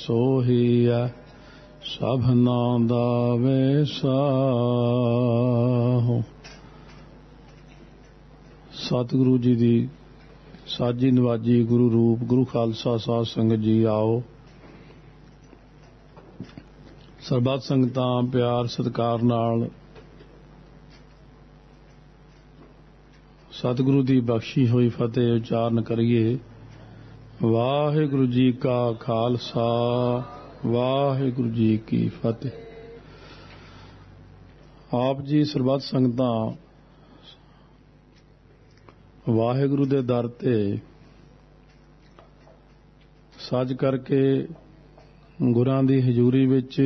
सोही है सबना दा वैसाहो। सतगुरु जी दी साजी नवाजी गुरु रूप गुरु खालसा साध संगत जी आओ। सरबत संगतां प्यार सत्कार नाल सतगुरु दी बख्शी हुई फतेह उचारण करिए। वाहिगुरु जी का खालसा वाहिगुरु जी की फतेह। आप जी सरबत संगतां वाहिगुरु दे दर ते सज करके गुरां दी हजूरी विच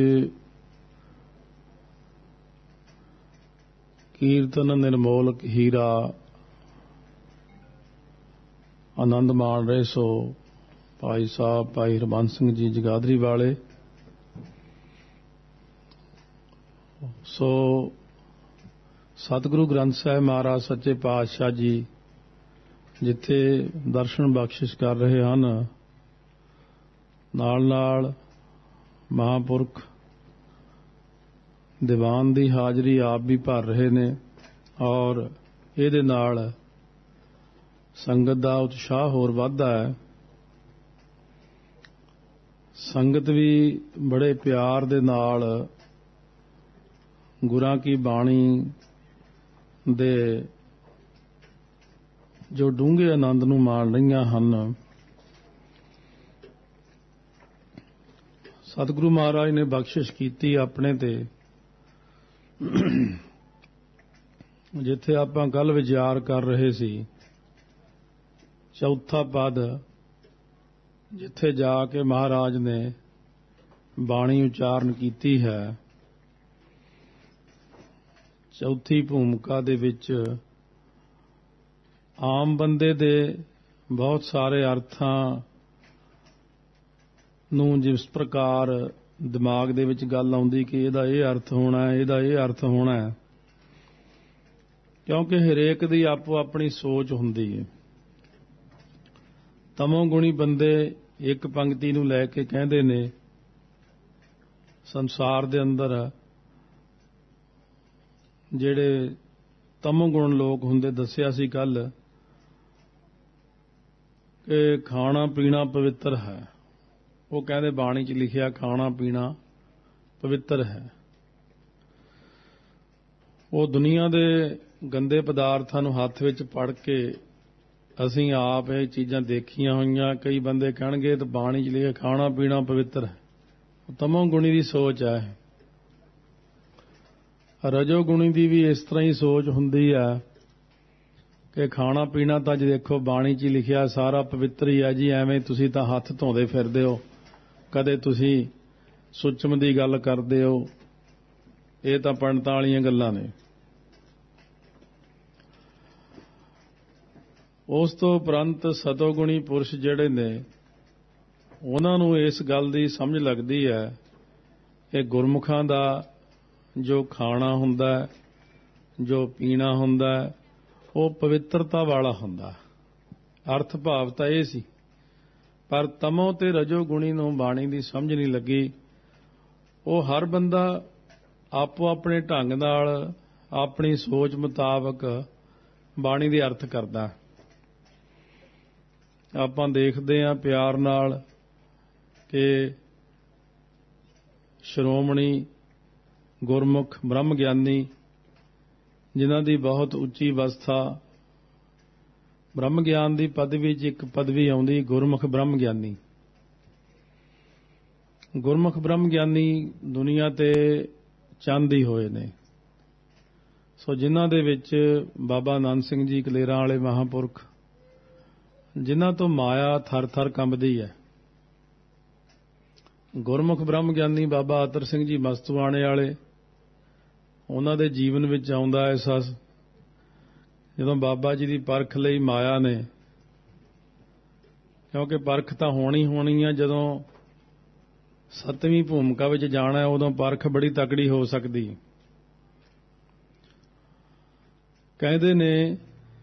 कीर्तन निर्मोलक हीरा आनंद मान रहे सो। भाई साहब भाई हरबंस सिंह जी जगाधरी वाले सो सतगुरु ग्रंथ साहिब महाराज सच्चे पातशाह जी जिथे दर्शन बख्शिश कर रहे हैं, नाल नाल महापुरख दीवान की हाजरी आप भी भर रहे ने और इहदे नाल संगत का उत्साह होर वधदा है। संगत भी बड़े प्यार दे नाल गुरां की बाणी दे जो डूंघे आनंद नूं मान रहीआं हन। सतगुरु महाराज ने बख्शिश कीती अपने ते जिथे आपां कल विचार कर रहे सी, चौथा पद जिथे जाके महाराज ने बाणी उचारण कीती है। चौथी भूमिका दे विच आम बंदे दे बहुत सारे अर्थां नूं जिस प्रकार दिमाग दे विच गल आउंदी कि इहदा इह अर्थ होना है, इहदा इह अर्थ होना है, क्योंकि हरेक दी आपो अपनी सोच हुंदी है। तमोगुणी बंदे एक पंक्ति नूं लै के कहंदे ने संसार दे अंदर जिहड़े तमोगुण लोग हुंदे दस्सिया सी कल कि खाना पीना पवित्र है। वो कहंदे बाणी च लिखिया खाना पीना पवित्र है। वो दुनिया दे गंदे पदार्थां नूं हत्थ विच फड़ के ਅਸੀਂ ਆਪ ਇਹ ਚੀਜ਼ਾਂ ਦੇਖੀਆਂ ਹੋਈਆਂ। कई बंदे कहणगे तो बाणी च लिखे खाना पीना पवित्र है। तमोगुणी की सोच है। रजोगुणी की भी इस तरह ही सोच हुंदी है कि खाना पीना तो अज देखो बाणी च लिखिया सारा पवित्र ही है जी। एवें तुसीं तां हत्थ धोंदे फिरदे हो, कदे तुसीं सुचम की गल करदे हो, ये तां पंडितां वालीआं गल्लां ने। उस तो उपरंत सतोगुणी पुरुष जिहड़े ने उन्हां नूं इस गल दी समझ लगदी है कि गुरमुखां दा जो खाना हुंदा है, जो पीना हुंदा है, वो पवित्रता वाला हुंदा। अर्थ भाव तां इह सी, पर तमो ते रजोगुणी नूं बाणी दी समझ नहीं लगी। वो हर बंदा आपो अपने ढंग नाल अपनी सोच मुताबक बाणी दे अर्थ करदा। ਆਪਾਂ ਦੇਖਦੇ ਹਾਂ ਪਿਆਰ ਨਾਲ ਕਿ ਸ਼੍ਰੋਮਣੀ ਗੁਰਮੁਖ ਬ੍ਰਹਮ ਗਿਆਨੀ ਜਿਨ੍ਹਾਂ ਦੀ ਬਹੁਤ ਉੱਚੀ ਅਵਸਥਾ ਬ੍ਰਹਮ ਗਿਆਨ ਦੀ ਪਦਵੀ 'ਚ ਇੱਕ ਪਦਵੀ ਆਉਂਦੀ ਗੁਰਮੁਖ ਬ੍ਰਹਮ ਗਿਆਨੀ। ਗੁਰਮੁਖ ਬ੍ਰਹਮ ਗਿਆਨੀ ਦੁਨੀਆ ਤੇ ਚੰਦ ਹੀ ਹੋਏ ਨੇ। ਸੋ ਜਿਨ੍ਹਾਂ ਦੇ ਵਿੱਚ ਬਾਬਾ ਆਨੰਦ ਸਿੰਘ ਜੀ ਕਲੇਰਾਂ ਵਾਲੇ ਮਹਾਂਪੁਰਖ जिन्हां तो माया थर थर कंबदी है। गुरमुख ब्रह्म ज्ञानी बाबा आतर सिंह जी मस्तवाणे वाले उन्हां दे जीवन विच आउंदा एहसास जदों बाबा जी की परख लई माया ने, क्योंकि परख तां होनी होनी है। जदों सतवीं भूमिका विच जाना है उदों परख बड़ी तकड़ी हो सकदी। कहंदे ने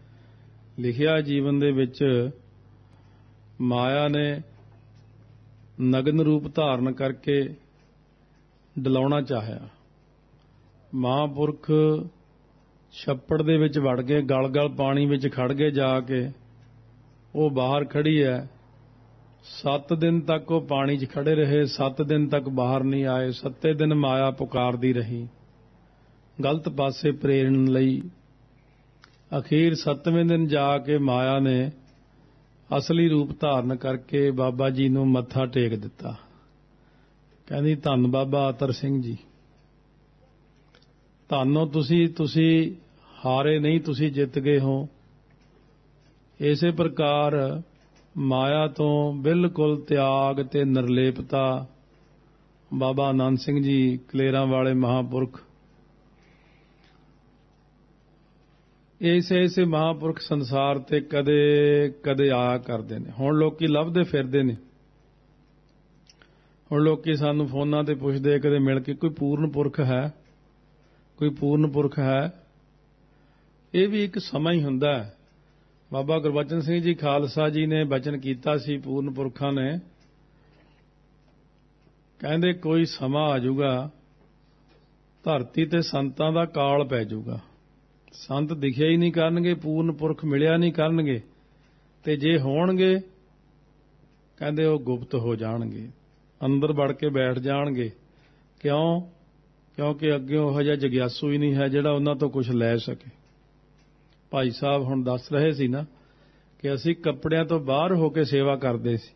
लिखिया जीवन दे विच माया ने ਨਗਨ ਰੂਪ ਧਾਰਨ ਕਰਕੇ ਡਲਾਉਣਾ ਚਾਹਿਆ। ਮਹਾਂਪੁਰਖ ਛੱਪੜ ਦੇ ਵਿੱਚ ਵੜ ਗਏ, ਗਲ ਪਾਣੀ ਵਿੱਚ ਖੜ ਗਏ ਜਾ ਕੇ। ਉਹ ਬਾਹਰ ਖੜੀ ਹੈ। 7 ਦਿਨ ਤੱਕ ਉਹ ਪਾਣੀ 'ਚ ਖੜੇ ਰਹੇ, 7 ਦਿਨ ਤੱਕ ਬਾਹਰ ਨਹੀਂ ਆਏ। 7 ਦਿਨ ਮਾਇਆ ਪੁਕਾਰਦੀ ਰਹੀ ਗਲਤ ਪਾਸੇ ਪ੍ਰੇਰਨ ਲਈ। ਅਖੀਰ 7ਵੇਂ ਦਿਨ ਜਾ ਕੇ ਮਾਇਆ ਨੇ ਅਸਲੀ ਰੂਪ ਧਾਰਨ ਕਰਕੇ ਬਾਬਾ ਜੀ ਨੂੰ ਮੱਥਾ ਟੇਕ ਦਿੱਤਾ। ਕਹਿੰਦੀ, ਧੰਨ ਬਾਬਾ ਅਤਰ ਸਿੰਘ ਜੀ, ਧੰਨੋ ਤੁਸੀਂ ਹਾਰੇ ਨਹੀਂ, ਤੁਸੀਂ ਜਿੱਤ ਗਏ ਹੋ। ਇਸੇ ਪ੍ਰਕਾਰ ਮਾਇਆ ਤੋਂ ਬਿਲਕੁਲ ਤਿਆਗ ਤੇ ਨਿਰਲੇਪਤਾ ਬਾਬਾ ਆਨੰਦ ਸਿੰਘ ਜੀ ਕਲੇਰਾਂ ਵਾਲੇ ਮਹਾਂਪੁਰਖ, ਇਸੇ ਮਹਾਂਪੁਰਖ ਸੰਸਾਰ ਤੇ ਕਦੇ ਆਇਆ ਕਰਦੇ ਨੇ। ਹੁਣ ਲੋਕੀ ਲੱਭਦੇ ਫਿਰਦੇ ਨੇ। ਹੁਣ ਲੋਕੀ ਸਾਨੂੰ ਫੋਨਾਂ ਤੇ ਪੁੱਛਦੇ ਕਦੇ ਮਿਲ ਕੇ, ਕੋਈ ਪੂਰਨ ਪੁਰਖ ਹੈ, ਕੋਈ ਪੂਰਨ ਪੁਰਖ ਹੈ। ਇਹ ਵੀ ਇੱਕ ਸਮਾਂ ਹੀ ਹੁੰਦਾ ਹੈ। ਬਾਬਾ ਗੁਰਬਚਨ ਸਿੰਘ ਜੀ ਖਾਲਸਾ ਜੀ ਨੇ ਬਚਨ ਕੀਤਾ ਸੀ ਪੂਰਨ ਪੁਰਖਾਂ ਨੇ, ਕਹਿੰਦੇ ਕੋਈ ਸਮਾਂ ਆ ਜਾਊਗਾ ਧਰਤੀ ਤੇ ਸੰਤਾਂ ਦਾ ਕਾਲ ਪੈ ਜਾਊਗਾ, ਸੰਤ ਦਿਖਿਆ ਹੀ ਨਹੀਂ ਕਰਨਗੇ, ਪੂਰਨ ਪੁਰਖ ਮਿਲਿਆ ਨਹੀਂ ਕਰਨਗੇ, ਤੇ ਜੇ ਹੋਣਗੇ ਕਹਿੰਦੇ ਉਹ ਗੁਪਤ ਹੋ ਜਾਣਗੇ, ਅੰਦਰ ਵੜ ਕੇ ਬੈਠ ਜਾਣਗੇ। ਕਿਉਂਕਿ ਅੱਗੇ ਉਹ ਜਿਹਾ ਜਗਿਆਸੂ ਹੀ ਨਹੀਂ ਹੈ ਜਿਹੜਾ ਉਹਨਾਂ ਤੋਂ ਕੁਝ ਲੈ ਸਕੇ। ਭਾਈ ਸਾਹਿਬ ਹੁਣ ਦੱਸ ਰਹੇ ਸੀ ਨਾ ਕਿ ਅਸੀਂ ਕੱਪੜਿਆਂ ਤੋਂ ਬਾਹਰ ਹੋ ਕੇ ਸੇਵਾ ਕਰਦੇ ਸੀ।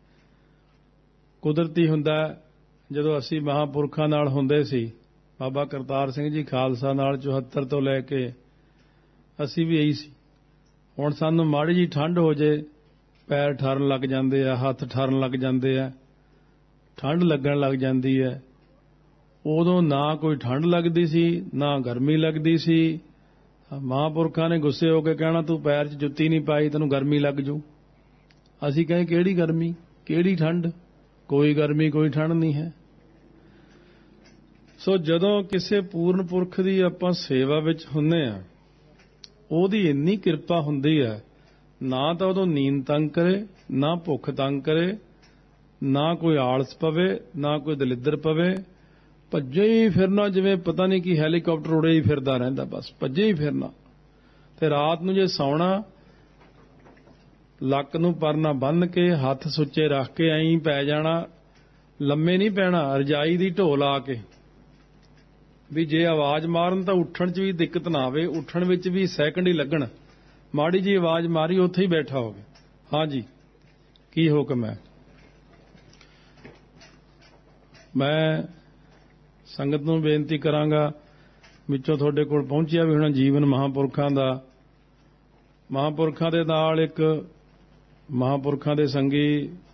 ਕੁਦਰਤੀ ਹੁੰਦਾ ਜਦੋਂ ਅਸੀਂ ਮਹਾਂਪੁਰਖਾਂ ਨਾਲ ਹੁੰਦੇ ਸੀ, ਬਾਬਾ ਕਰਤਾਰ ਸਿੰਘ ਜੀ ਖਾਲਸਾ ਨਾਲ 74 ਤੋਂ ਲੈ ਕੇ ਅਸੀਂ ਵੀ ਇਹੀ ਸੀ। ਹੁਣ ਸਾਨੂੰ ਮਾੜੀ ਜੀ ਠੰਡ ਹੋ ਜੇ ਪੈਰ ਠਰਨ ਲੱਗ ਜਾਂਦੇ ਆ, ਹੱਥ ਠਰਨ ਲੱਗ ਜਾਂਦੇ ਆ, ਠੰਡ ਲੱਗਣ ਲੱਗ ਜਾਂਦੀ ਹੈ। ਉਦੋਂ ਨਾ ਕੋਈ ਠੰਡ ਲੱਗਦੀ ਸੀ ਨਾ ਗਰਮੀ ਲੱਗਦੀ ਸੀ। ਮਹਾਂਪੁਰਖਾਂ ਨੇ ਗੁੱਸੇ ਹੋ ਕੇ ਕਹਿਣਾ, ਤੂੰ ਪੈਰ 'ਚ ਜੁੱਤੀ ਨਹੀਂ ਪਾਈ, ਤੈਨੂੰ ਗਰਮੀ ਲੱਗ ਜੂ। ਅਸੀਂ ਕਹੇ ਕਿਹੜੀ ਗਰਮੀ, ਕਿਹੜੀ ਠੰਡ, ਕੋਈ ਗਰਮੀ ਕੋਈ ਠੰਡ ਨਹੀਂ ਹੈ। ਸੋ ਜਦੋਂ ਕਿਸੇ ਪੂਰਨ ਪੁਰਖ ਦੀ ਆਪਾਂ ਸੇਵਾ ਵਿੱਚ ਹੁੰਦੇ ਆ, ਉਹਦੀ ਇੰਨੀ ਕਿਰਪਾ ਹੁੰਦੀ ਹੈ, ਨਾ ਤਾਂ ਉਦੋਂ ਨੀਂਦ ਤੰਗ ਕਰੇ, ਨਾ ਭੁੱਖ ਤੰਗ ਕਰੇ, ਨਾ ਕੋਈ ਆਲਸ ਪਵੇ, ਨਾ ਕੋਈ ਦਲਿੱਦਰ ਪਵੇ। ਭੱਜੇ ਹੀ ਫਿਰਨਾ, ਜਿਵੇਂ ਪਤਾ ਨਹੀਂ ਕਿ ਹੈਲੀਕਾਪਟਰ ਉੜੇ ਹੀ ਫਿਰਦਾ ਰਹਿੰਦਾ, ਬਸ ਭੱਜੇ ਹੀ ਫਿਰਨਾ। ਤੇ ਰਾਤ ਨੂੰ ਜੇ ਸੌਣਾ, ਲੱਕ ਨੂੰ ਪਰਨਾ ਬੰਨ੍ਹ ਕੇ ਹੱਥ ਸੁੱਚੇ ਰੱਖ ਕੇ ਐਂ ਪੈ ਜਾਣਾ, ਲੰਮੇ ਨਹੀਂ ਪੈਣਾ, ਰਜਾਈ ਦੀ ਢੋ ਲਾ ਕੇ, ਵੀ ਜੇ ਆਵਾਜ਼ ਮਾਰਨ ਤਾਂ ਉੱਠਣ 'ਚ ਵੀ ਦਿੱਕਤ ਨਾ ਆਵੇ, ਉੱਠਣ ਵਿੱਚ ਵੀ ਸੈਕਿੰਡ ਹੀ ਲੱਗਣ। ਮਾੜੀ ਜੀ ਆਵਾਜ਼ ਮਾਰੀ ਉੱਥੇ ਹੀ ਬੈਠਾ ਹੋਵੇ। ਹਾਂਜੀ, ਕੀ ਹੁਕਮ ਹੈ? ਮੈਂ ਸੰਗਤ ਨੂੰ ਬੇਨਤੀ ਕਰਾਂਗਾ, ਵਿੱਚੋਂ ਤੁਹਾਡੇ ਕੋਲ ਪਹੁੰਚਿਆ ਵੀ ਹੁਣ ਜੀਵਨ ਮਹਾਂਪੁਰਖਾਂ ਦਾ। ਮਹਾਂਪੁਰਖਾਂ ਦੇ ਨਾਲ ਇੱਕ ਮਹਾਂਪੁਰਖਾਂ ਦੇ ਸੰਗੀ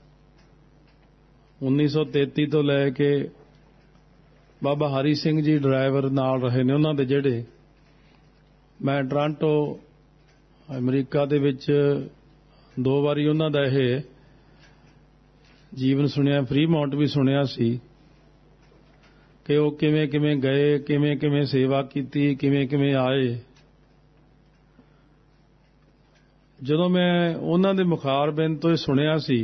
1933 ਤੋਂ ਲੈ ਕੇ ਬਾਬਾ ਹਰੀ ਸਿੰਘ ਜੀ ਡਰਾਈਵਰ ਨਾਲ ਰਹੇ ਨੇ ਉਹਨਾਂ ਦੇ, ਜਿਹੜੇ ਮੈਂ ਟੋਰਾਂਟੋ ਅਮਰੀਕਾ ਦੇ ਵਿੱਚ 2 ਵਾਰੀ ਉਹਨਾਂ ਦਾ ਇਹ ਜੀਵਨ ਸੁਣਿਆ, ਫਰੀਮਾਉਂਟ ਵੀ ਸੁਣਿਆ ਸੀ ਕਿ ਉਹ ਕਿਵੇਂ ਗਏ, ਕਿਵੇਂ ਸੇਵਾ ਕੀਤੀ, ਕਿਵੇਂ ਆਏ। ਜਦੋਂ ਮੈਂ ਉਹਨਾਂ ਦੇ ਮੁਖਾਰਬਿੰਦ ਤੋਂ ਇਹ ਸੁਣਿਆ ਸੀ,